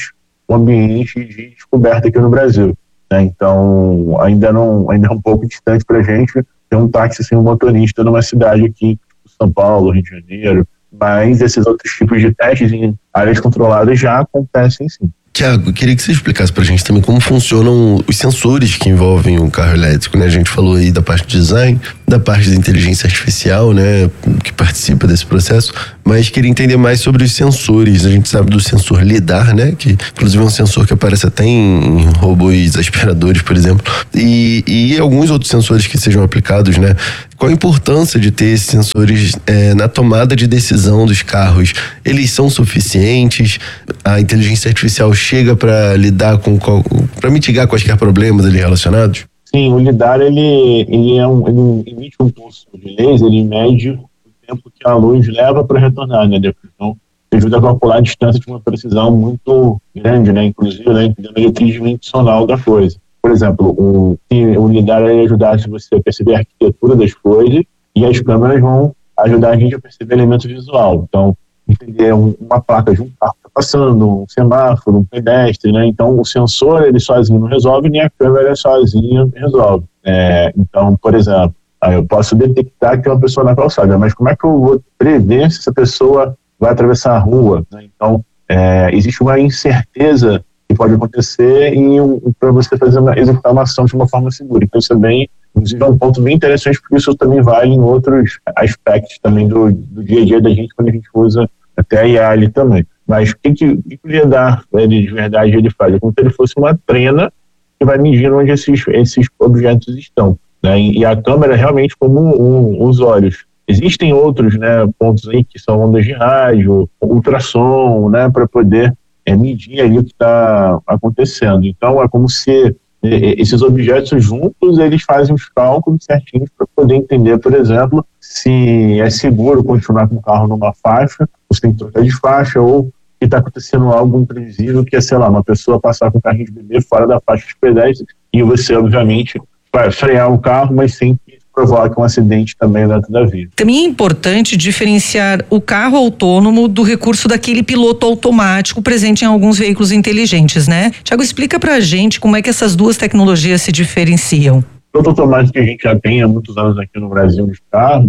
o ambiente de descoberta aqui no Brasil, né? Então, ainda não, ainda é um pouco distante para a gente ter um táxi sem um motorista numa cidade aqui, tipo São Paulo, Rio de Janeiro, mas esses outros tipos de testes em áreas controladas já acontecem sim. Tiago, eu queria que você explicasse pra gente também como funcionam os sensores que envolvem o carro elétrico, né? A gente falou aí da parte de design, da parte da inteligência artificial, né? Que participa desse processo, mas queria entender mais sobre os sensores. A gente sabe do sensor lidar, né? Que inclusive é um sensor que aparece até em robôs aspiradores, por exemplo, e, e alguns outros sensores que sejam aplicados, né? Qual a importância de ter esses sensores é, na tomada de decisão dos carros? Eles são suficientes? A inteligência artificial chega para lidar com, para mitigar quaisquer problemas ali relacionados? Sim, o lidar ele, ele, é um, ele emite um pulso de laser, ele mede o tempo que a luz leva para retornar, né? Então, ajuda a calcular a distância de uma precisão muito grande, né? Inclusive, né? Entendendo o tridimensional da coisa. Por exemplo, o, o lidar vai ajudar se você perceber a arquitetura das coisas, e as câmeras vão ajudar a gente a perceber elemento visual. Então, entender um, uma placa de um carro que está passando, um semáforo, um pedestre, né? Então, o sensor, ele sozinho não resolve, nem a câmera sozinha resolve. É, então, por exemplo, aí eu posso detectar que tem uma pessoa na calçada, mas como é que eu vou prever se essa pessoa vai atravessar a rua, né? Então, é, existe uma incerteza que pode acontecer e um, para você fazer uma, executar uma ação de uma forma segura. Então, isso é bem, inclusive, é um ponto bem interessante, porque isso também vale em outros aspectos também do, do dia a dia da gente, quando a gente usa até a I A ali também. Mas o que, que, que o lidar, ele, de verdade, ele faz? É como se ele fosse uma trena que vai medir onde esses, esses objetos estão, né? E, e a câmera é realmente como um, os olhos. Existem outros, né, pontos aí que são ondas de rádio, ultrassom, né, para poder é, medir ali o que está acontecendo. Então, é como se é, esses objetos juntos, eles fazem os cálculos certinhos para poder entender, por exemplo, se é seguro continuar com o carro numa faixa, você tem que trocar de faixa, ou que está acontecendo algo imprevisível, que é, sei lá, uma pessoa passar com o carrinho de bebê fora da faixa de pedestre e você, obviamente, vai frear o carro, mas sem que provoque um acidente também dentro da via. Também é importante diferenciar o carro autônomo do recurso daquele piloto automático presente em alguns veículos inteligentes, né? Tiago, explica pra gente como é que essas duas tecnologias se diferenciam. O piloto automático que a gente já tem há muitos anos aqui no Brasil nos carros,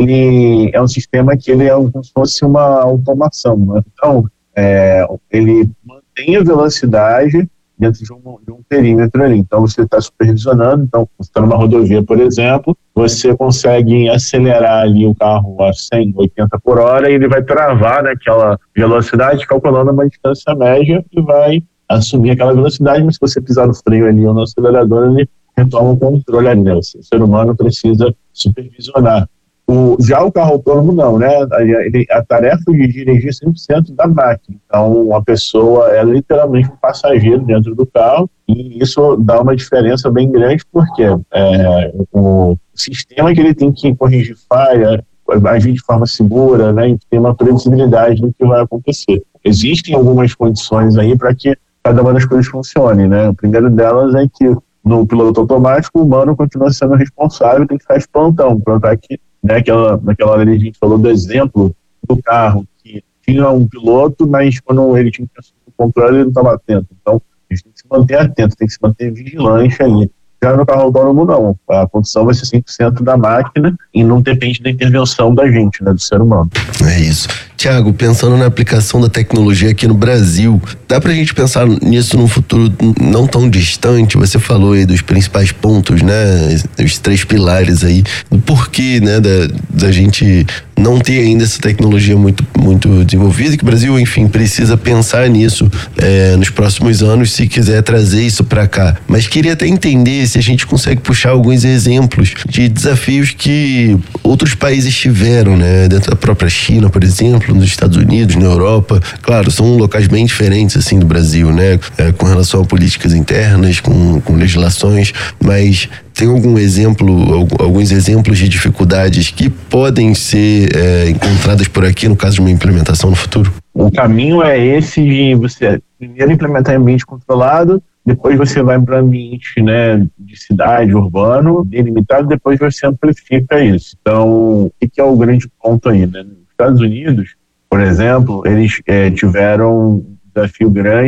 ele é um sistema que ele é como se fosse uma automação, né? Então, é, ele mantém a velocidade dentro de um, de um perímetro ali. Então, você está supervisionando. Então, você está numa rodovia, por exemplo, você consegue acelerar ali o carro a cem, oitenta por hora e ele vai travar naquela velocidade, calculando uma distância média e vai assumir aquela velocidade, mas se você pisar no freio ali ou no acelerador, ele retoma o controle ali, né? O ser humano precisa supervisionar. O, já o carro autônomo não, né? A, a tarefa de dirigir cem por cento da máquina. Então, a pessoa é literalmente um passageiro dentro do carro e isso dá uma diferença bem grande porque é, o sistema que ele tem que corrigir falha, agir de forma segura, né? E tem uma previsibilidade do que vai acontecer. Existem algumas condições aí para que cada uma das coisas funcione, né? A primeira delas é que no piloto automático o humano continua sendo responsável, tem que ficar de plantão, plantar aqui. Né, aquela, naquela hora a gente falou do exemplo do carro que tinha um piloto, mas quando ele tinha que assumir o controle ele não estava atento. Então a gente tem que se manter atento, tem que se manter vigilante ali. Já no carro autônomo não, a condição vai ser cem por cento da máquina e não depende da intervenção da gente, né, do ser humano. É isso. Tiago, pensando na aplicação da tecnologia aqui no Brasil, dá pra gente pensar nisso num futuro não tão distante? Você falou aí dos principais pontos, né? Os três pilares aí, do porquê, né, da, da gente não ter ainda essa tecnologia muito, muito desenvolvida, que o Brasil, enfim, precisa pensar nisso é, nos próximos anos, se quiser trazer isso pra cá. Mas queria até entender se a gente consegue puxar alguns exemplos de desafios que outros países tiveram, né? Dentro da própria China, por exemplo, nos Estados Unidos, na Europa. Claro, são locais bem diferentes, assim, do Brasil, né? É, com relação a políticas internas, com, com legislações, mas tem algum exemplo, alguns exemplos de dificuldades que podem ser é, encontradas por aqui no caso de uma implementação no futuro? O caminho é esse de você primeiro implementar em ambiente controlado, depois você vai para ambiente, né, de cidade, urbano, delimitado, depois você amplifica isso. Então, o que é o grande ponto aí, né? Nos Estados Unidos, por exemplo, eles é, tiveram um desafio grande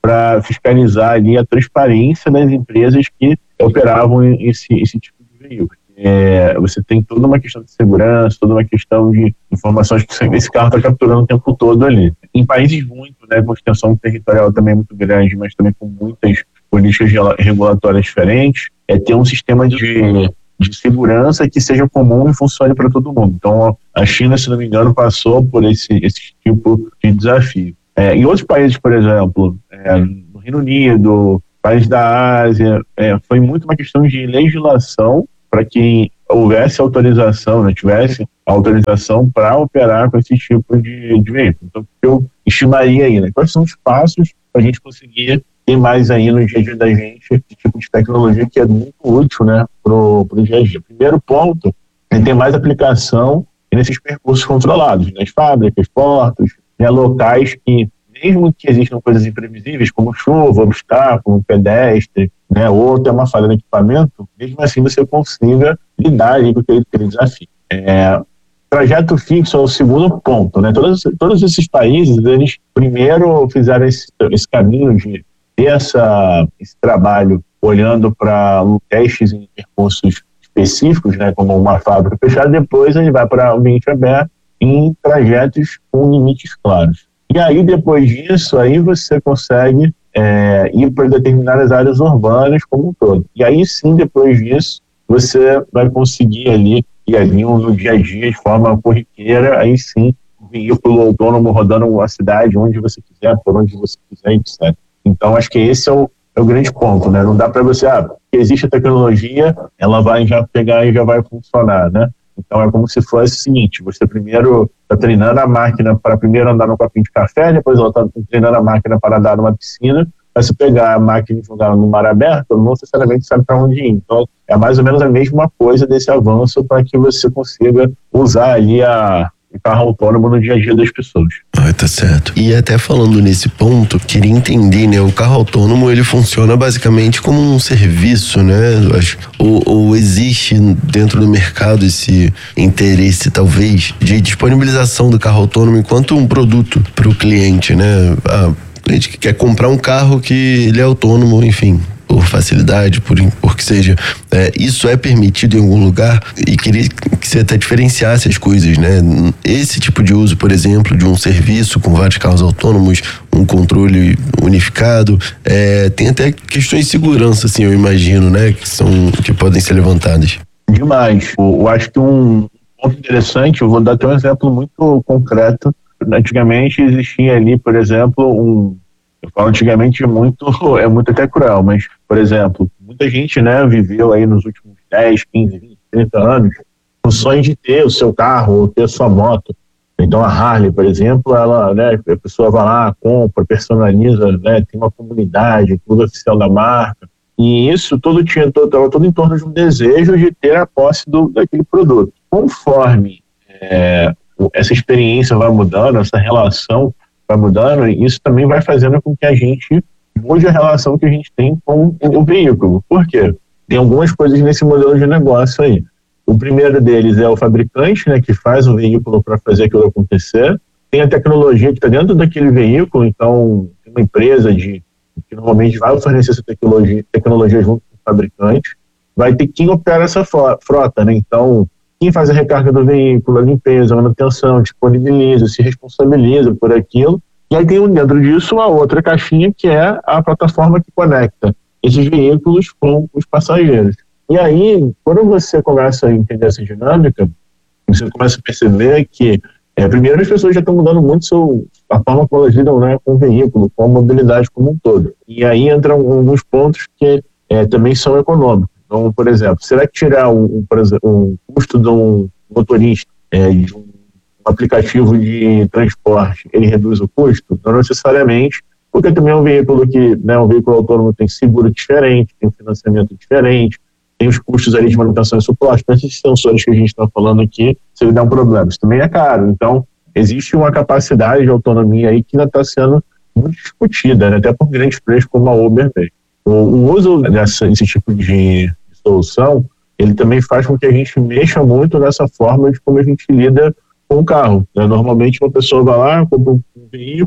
para fiscalizar ali a transparência das empresas que operavam esse, esse tipo de veículo. É, você tem toda uma questão de segurança, toda uma questão de informações que esse carro está capturando o tempo todo ali. Em países muito, né, com extensão territorial também muito grande, mas também com muitas políticas regulatórias diferentes, é ter um sistema de, de segurança que seja comum e funcione para todo mundo. Então, a China, se não me engano, passou por esse, esse tipo de desafio. É, em outros países, por exemplo, é, no Reino Unido, países da Ásia, é, foi muito uma questão de legislação para que houvesse autorização, né, tivesse autorização para operar com esse tipo de, de veículo. Então, eu estimaria aí, né, quais são os passos para a gente conseguir ter mais aí no dia a dia da gente esse tipo de tecnologia que é muito útil, né, pro, pro dia a dia. Primeiro ponto é ter mais aplicação nesses percursos controlados, nas fábricas, portos, né, locais que, mesmo que existam coisas imprevisíveis, como chuva, obstáculo, pedestre, né, ou até uma falha no equipamento, mesmo assim você consiga lidar ali com aquele, aquele desafio. É, trajeto fixo é o segundo ponto, né? Todos, todos esses países, eles primeiro fizeram esse, esse caminho de ter essa, esse trabalho olhando para testes em percursos específicos, né, como uma fábrica fechada, depois ele vai para ambiente aberto em trajetos com limites claros. E aí, depois disso, aí você consegue é, ir para determinadas áreas urbanas como um todo. E aí sim, depois disso, você vai conseguir ali, e ali no dia a dia, de forma corriqueira, aí sim, um veículo autônomo rodando a cidade, onde você quiser, por onde você quiser, etcétera. Então, acho que esse é o, é o grande ponto, né? Não dá para você, ah, porque existe a tecnologia, ela vai já pegar e já vai funcionar, né? Então é como se fosse o seguinte, você primeiro está treinando a máquina para primeiro andar no copinho de café, depois ela está treinando a máquina para andar numa piscina, vai se pegar a máquina e jogar no mar aberto, não necessariamente sabe para onde ir. Então é mais ou menos a mesma coisa desse avanço para que você consiga usar ali a, o carro autônomo no dia a dia das pessoas. Ah, tá certo. E até falando nesse ponto, queria entender, né? O carro autônomo, ele funciona basicamente como um serviço, né? Eu acho, ou, ou existe dentro do mercado esse interesse, talvez, de disponibilização do carro autônomo enquanto um produto para o cliente, né? Ah, a gente quer comprar um carro que ele é autônomo, enfim, por facilidade, por, por que seja. É, isso é permitido em algum lugar? E queria que você até diferenciasse as coisas, né? Esse tipo de uso, por exemplo, de um serviço com vários carros autônomos, um controle unificado, é, tem até questões de segurança, assim, eu imagino, né? Que são, que podem ser levantadas. Demais. Eu, eu acho que um ponto interessante, eu vou dar até um exemplo muito concreto. Antigamente existia ali, por exemplo, um eu falo antigamente muito, é muito até cruel, mas, por exemplo, muita gente, né, viveu aí nos últimos dez, quinze, vinte, trinta anos o sonho de ter o seu carro ou ter a sua moto. Então a Harley, por exemplo, ela, né, a pessoa vai lá, compra, personaliza, né, tem uma comunidade, tudo oficial da marca. E isso tudo tinha todo, todo em torno de um desejo de ter a posse do, daquele produto. Conforme é, essa experiência vai mudando, essa relação vai mudando, isso também vai fazendo com que a gente mude a relação que a gente tem com o veículo. Por quê? Tem algumas coisas nesse modelo de negócio aí. O primeiro deles é o fabricante, né, que faz o veículo para fazer aquilo acontecer. Tem a tecnologia que está dentro daquele veículo, então tem uma empresa de, que normalmente vai fornecer essa tecnologia, tecnologia junto com o fabricante. Vai ter quem opera essa frota, né? Então, quem faz a recarga do veículo, a limpeza, a manutenção, disponibiliza, se responsabiliza por aquilo. E aí tem dentro disso uma outra caixinha que é a plataforma que conecta esses veículos com os passageiros. E aí, quando você começa a entender essa dinâmica, você começa a perceber que, é, primeiro, as pessoas já estão mudando muito seu, a forma como elas lidam, né, com o veículo, com a mobilidade como um todo. E aí entram alguns pontos que é, também são econômicos. Então, por exemplo, será que tirar um, um, um custo de um motorista, é, de um aplicativo de transporte, ele reduz o custo? Não necessariamente, porque também é um veículo que, né, um veículo autônomo tem seguro diferente, tem financiamento diferente, tem os custos ali de manutenção e suporte. Então, esses sensores que a gente está falando aqui, se ele der um problema, isso também é caro. Então, existe uma capacidade de autonomia aí que ainda está sendo muito discutida, né, até por grandes players como a Uber mesmo. O, o uso dessa, desse tipo de solução, ele também faz com que a gente mexa muito nessa forma de como a gente lida com o carro, né? Normalmente uma pessoa vai lá, compra um veículo,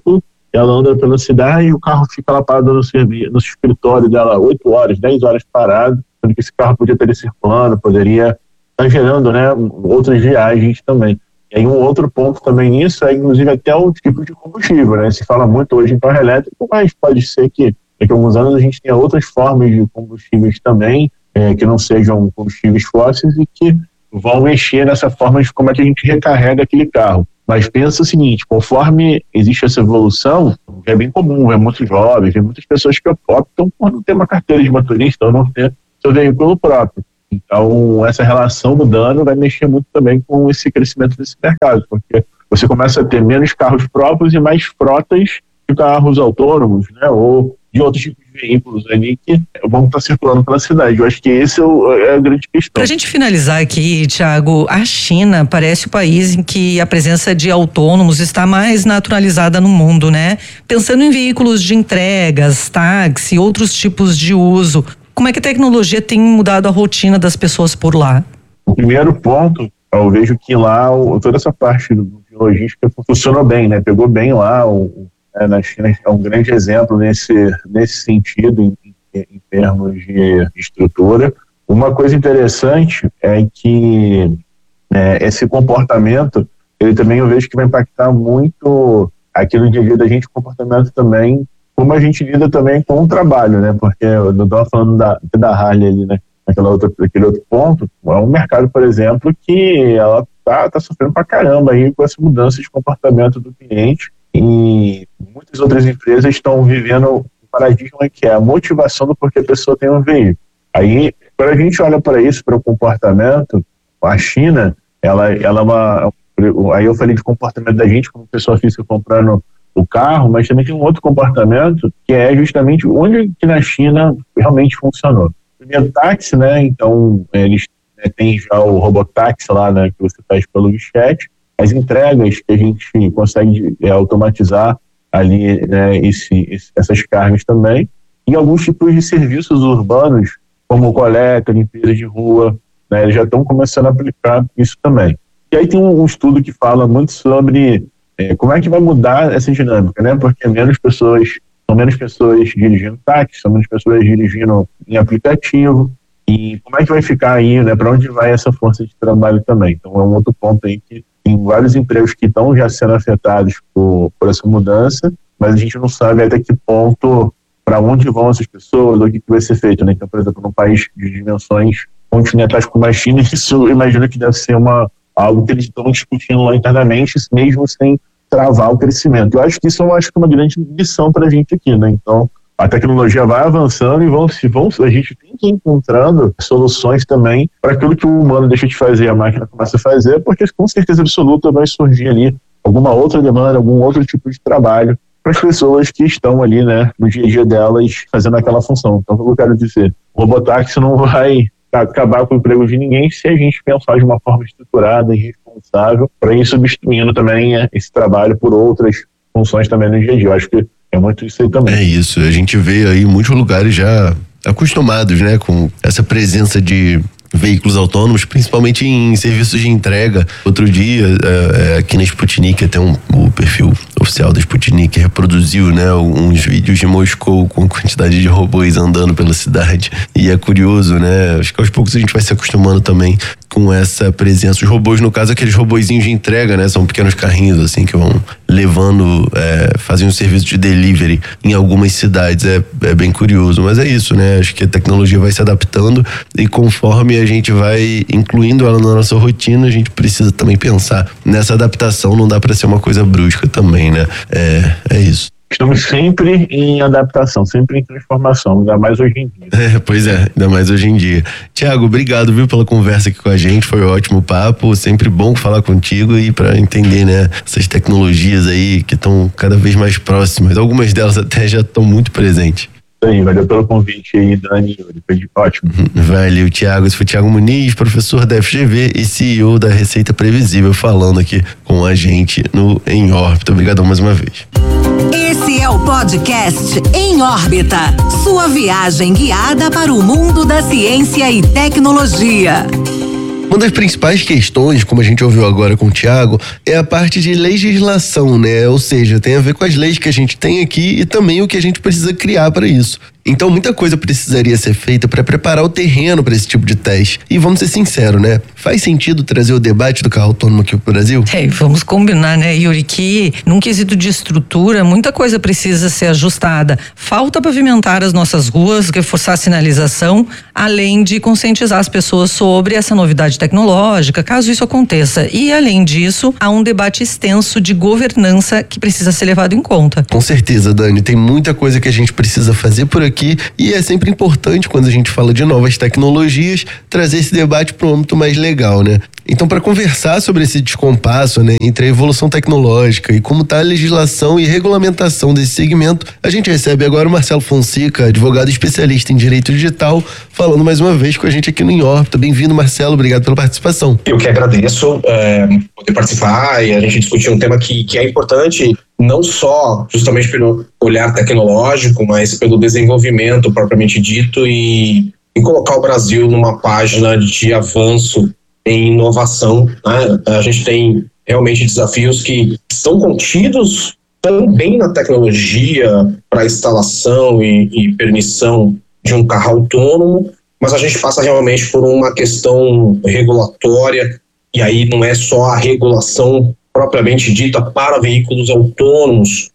ela anda pela cidade e o carro fica lá parado no, serviço, no escritório dela oito horas, dez horas parado, sendo que esse carro podia estar circulando, poderia estar gerando, né, outras viagens também. E aí um outro ponto também nisso é, inclusive, até o tipo de combustível, né? Se fala muito hoje em carro elétrico, mas pode ser que daqui a alguns anos a gente tenha outras formas de combustíveis também, é, que não sejam combustíveis fósseis e que vão mexer nessa forma de como é que a gente recarrega aquele carro. Mas pensa o seguinte, conforme existe essa evolução, é bem comum, é muito jovem, tem muitas pessoas que optam por não ter uma carteira de motorista ou não ter seu veículo próprio. Então, essa relação mudando vai mexer muito também com esse crescimento desse mercado, porque você começa a ter menos carros próprios e mais frotas de carros autônomos, né, ou de outros tipos de veículos ali que vão estar circulando pela cidade. Eu acho que esse é, o, é a grande questão. Para a gente finalizar aqui, Thiago, a China parece o país em que a presença de autônomos está mais naturalizada no mundo, né? Pensando em veículos de entregas, táxi, outros tipos de uso, como é que a tecnologia tem mudado a rotina das pessoas por lá? O primeiro ponto, eu vejo que lá toda essa parte de logística funcionou bem, né? Pegou bem lá, o, é, na China é um grande exemplo nesse, nesse sentido, em, em, em termos de estrutura. Uma coisa interessante é que é, esse comportamento, ele também eu vejo que vai impactar muito aqui no dia a dia da gente, o comportamento também, como a gente lida também com o trabalho, né? Porque eu não estava falando da, da Harley ali, né? Naquela outra, naquele outro ponto, é um mercado, por exemplo, que ela tá, tá sofrendo pra caramba aí com essa mudança de comportamento do cliente, e muitas outras empresas estão vivendo um paradigma que é a motivação do porquê a pessoa tem um veículo. Aí, quando a gente olha para isso, para o comportamento, a China, ela, ela é uma... Aí eu falei de comportamento da gente como pessoa física comprando o carro, mas também tem um outro comportamento que é justamente onde que na China realmente funcionou. Primeiro, táxi, né? Então, eles né, têm já o robotáxi lá, né? Que você faz pelo chat. As entregas que a gente consegue é, automatizar ali, né? Esse, esse, essas cargas também. E alguns tipos de serviços urbanos, como coleta, limpeza de rua, né? Eles já estão começando a aplicar isso também. E aí tem um, um estudo que fala muito sobre é, como é que vai mudar essa dinâmica, né? Porque menos pessoas... São menos pessoas dirigindo táxi, são menos pessoas dirigindo em aplicativo. E como é que vai ficar aí, né? Para onde vai essa força de trabalho também? Então é um outro ponto aí que tem vários empregos que estão já sendo afetados por, por essa mudança, mas a gente não sabe até que ponto, para onde vão essas pessoas, ou o que, que vai ser feito, né? Então, por exemplo, num país de dimensões continentais como a China, isso eu imagino que deve ser uma, algo que eles estão discutindo lá internamente, mesmo sem travar o crescimento. Eu acho que isso eu acho que é uma grande lição para a gente aqui, né? Então, a tecnologia vai avançando e vão, se vão, a gente tem que ir encontrando soluções também para aquilo que o humano deixa de fazer, a máquina começa a fazer, porque com certeza absoluta vai surgir ali alguma outra demanda, algum outro tipo de trabalho para as pessoas que estão ali, né, no dia a dia delas fazendo aquela função. Então, o que eu quero dizer, o robotáxi não vai acabar com o emprego de ninguém se a gente pensar de uma forma estruturada e responsável para ir substituindo também esse trabalho por outras funções também no dia a dia. Eu acho que é muito isso aí também. É isso, a gente vê aí muitos lugares já acostumados, né, com essa presença de veículos autônomos, principalmente em serviços de entrega. Outro dia, é, aqui na Sputnik, até um, o perfil oficial da Sputnik reproduziu, né, uns vídeos de Moscou com a quantidade de robôs andando pela cidade. E é curioso, né? Acho que aos poucos a gente vai se acostumando também com essa presença. Os robôs, no caso, aqueles robozinhos de entrega, né? São pequenos carrinhos, assim, que vão levando, é, fazem um serviço de delivery em algumas cidades. É, é bem curioso, mas é isso, né? Acho que a tecnologia vai se adaptando e conforme a gente vai incluindo ela na nossa rotina, a gente precisa também pensar nessa adaptação. Não dá para ser uma coisa brusca também, né? É, é isso. Estamos sempre em adaptação, sempre em transformação, ainda mais hoje em dia. É, pois é, ainda mais hoje em dia. Tiago, obrigado, viu, pela conversa aqui com a gente, foi um ótimo papo, sempre bom falar contigo e para entender, né, essas tecnologias aí que estão cada vez mais próximas, algumas delas até já estão muito presentes. Isso aí, valeu pelo convite aí, Dani e Yuri, foi ótimo. Valeu, Tiago. Esse foi Tiago Muniz, professor da F G V e C E O da Receita Previsível, falando aqui com a gente no Em Órbita. Obrigadão mais uma vez. Esse é o podcast Em Órbita, sua viagem guiada para o mundo da ciência e tecnologia. Uma das principais questões, como a gente ouviu agora com o Thiago, é a parte de legislação, né? Ou seja, tem a ver com as leis que a gente tem aqui e também o que a gente precisa criar para isso. Então, muita coisa precisaria ser feita para preparar o terreno para esse tipo de teste. E vamos ser sinceros, né? Faz sentido trazer o debate do carro autônomo aqui pro Brasil? É, vamos combinar, né, Yuri, que num quesito de estrutura, muita coisa precisa ser ajustada. Falta pavimentar as nossas ruas, reforçar a sinalização, além de conscientizar as pessoas sobre essa novidade tecnológica, caso isso aconteça. E, além disso, há um debate extenso de governança que precisa ser levado em conta. Com certeza, Dani. Tem muita coisa que a gente precisa fazer por aqui. Aqui, e é sempre importante, quando a gente fala de novas tecnologias, trazer esse debate para um âmbito mais legal, né? Então, para conversar sobre esse descompasso, né, entre a evolução tecnológica e como está a legislação e regulamentação desse segmento, a gente recebe agora o Marcelo Fonseca, advogado especialista em direito digital, falando mais uma vez com a gente aqui no Em Órbita. Bem-vindo, Marcelo, obrigado pela participação. Eu que agradeço é, poder participar e a gente discutir um tema que, que é importante, não só justamente pelo olhar tecnológico, mas pelo desenvolvimento propriamente dito e, e colocar o Brasil numa página de avanço em inovação, né? A gente tem realmente desafios que estão contidos também na tecnologia para instalação e, e permissão de um carro autônomo, mas a gente passa realmente por uma questão regulatória, e aí não é só a regulação propriamente dita para veículos autônomos,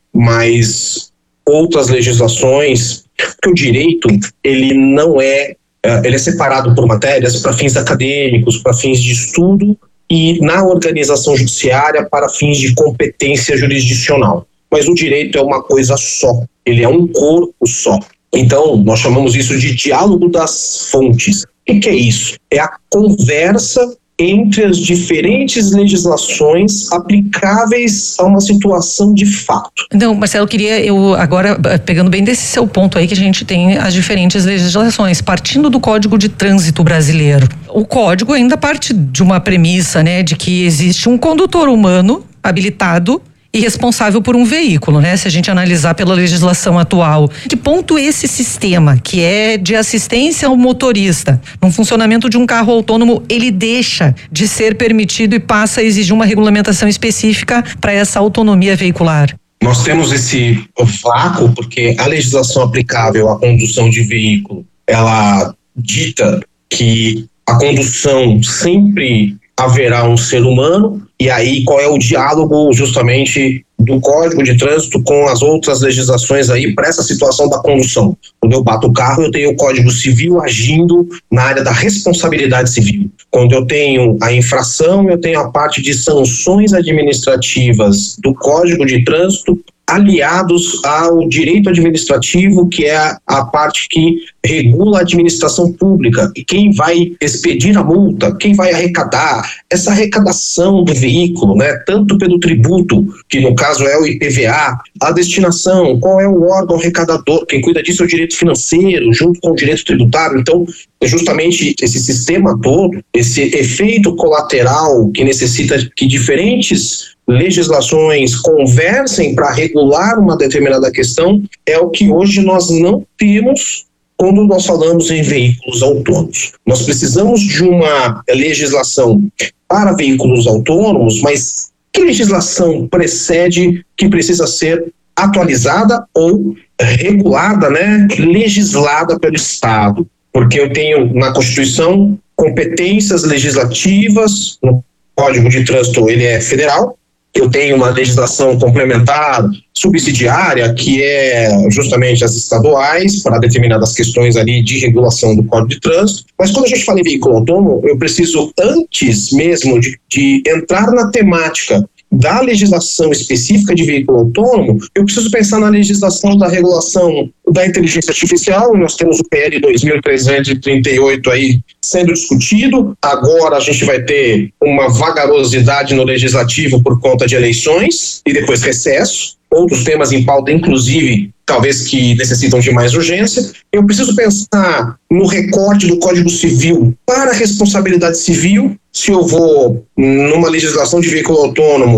mas outras legislações, porque o direito, ele não é, ele é separado por matérias para fins acadêmicos, para fins de estudo e na organização judiciária para fins de competência jurisdicional. Mas o direito é uma coisa só, ele é um corpo só. Então, nós chamamos isso de diálogo das fontes. O que é isso? É a conversa entre as diferentes legislações aplicáveis a uma situação de fato. Então, Marcelo, eu queria, eu agora, pegando bem desse seu ponto aí, que a gente tem as diferentes legislações, partindo do Código de Trânsito brasileiro. O código ainda parte de uma premissa, né, de que existe um condutor humano habilitado e responsável por um veículo, né? Se a gente analisar pela legislação atual. Que ponto esse sistema, que é de assistência ao motorista, no funcionamento de um carro autônomo, ele deixa de ser permitido e passa a exigir uma regulamentação específica para essa autonomia veicular? Nós temos esse vácuo porque a legislação aplicável à condução de veículo, ela dita que a condução sempre haverá um ser humano, e aí qual é o diálogo justamente do Código de Trânsito com as outras legislações aí para essa situação da condução. Quando eu bato o carro, eu tenho o Código Civil agindo na área da responsabilidade civil. Quando eu tenho a infração, eu tenho a parte de sanções administrativas do Código de Trânsito aliados ao direito administrativo, que é a, a parte que regula a administração pública. E quem vai expedir a multa, quem vai arrecadar, essa arrecadação do veículo, né, tanto pelo tributo, que no caso é o I P V A, a destinação, qual é o órgão arrecadador, quem cuida disso é o direito financeiro, junto com o direito tributário. Então, é justamente esse sistema todo, esse efeito colateral que necessita que diferentes legislações conversem para regular uma determinada questão, é o que hoje nós não temos quando nós falamos em veículos autônomos. Nós precisamos de uma legislação para veículos autônomos, mas que legislação precede que precisa ser atualizada ou regulada, né, legislada pelo Estado? Porque eu tenho na Constituição competências legislativas, no Código de Trânsito ele é federal, eu tenho uma legislação complementar subsidiária, que é justamente as estaduais, para determinadas questões ali de regulação do Código de Trânsito. Mas quando a gente fala em veículo autônomo, eu preciso, antes mesmo de, de entrar na temática da legislação específica de veículo autônomo, eu preciso pensar na legislação da regulação da inteligência artificial. Nós temos o P L dois mil trezentos e trinta e oito aí sendo discutido. Agora a gente vai ter uma vagarosidade no legislativo por conta de eleições e depois recesso. Outros temas em pauta, inclusive, talvez que necessitam de mais urgência. Eu preciso pensar no recorte do Código Civil para a responsabilidade civil. Se eu vou numa legislação de veículo autônomo,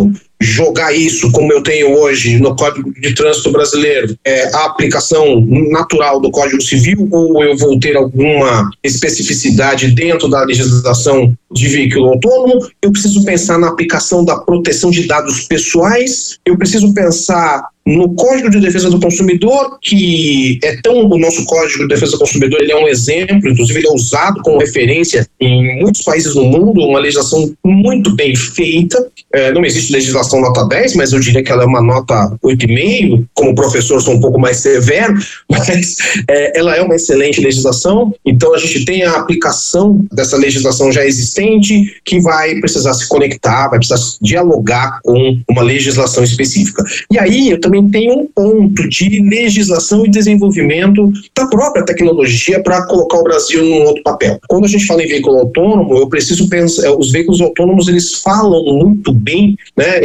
jogar isso, como eu tenho hoje no Código de Trânsito Brasileiro, é, a aplicação natural do Código Civil, ou eu vou ter alguma especificidade dentro da legislação de veículo autônomo? Eu preciso pensar na aplicação da proteção de dados pessoais, eu preciso pensar no Código de Defesa do Consumidor, que é tão, o nosso Código de Defesa do Consumidor, ele é um exemplo, inclusive ele é usado como referência em muitos países do mundo, uma legislação muito bem feita. É, não existe legislação nota dez, mas eu diria que ela é uma nota oito vírgula cinco, como professor sou um pouco mais severo, mas é, ela é uma excelente legislação. Então a gente tem a aplicação dessa legislação já existente, que vai precisar se conectar, vai precisar dialogar com uma legislação específica. E aí eu também tem um ponto de legislação e desenvolvimento da própria tecnologia para colocar o Brasil num outro papel. Quando a gente fala em veículo autônomo, eu preciso pensar, os veículos autônomos, eles falam muito bem, né?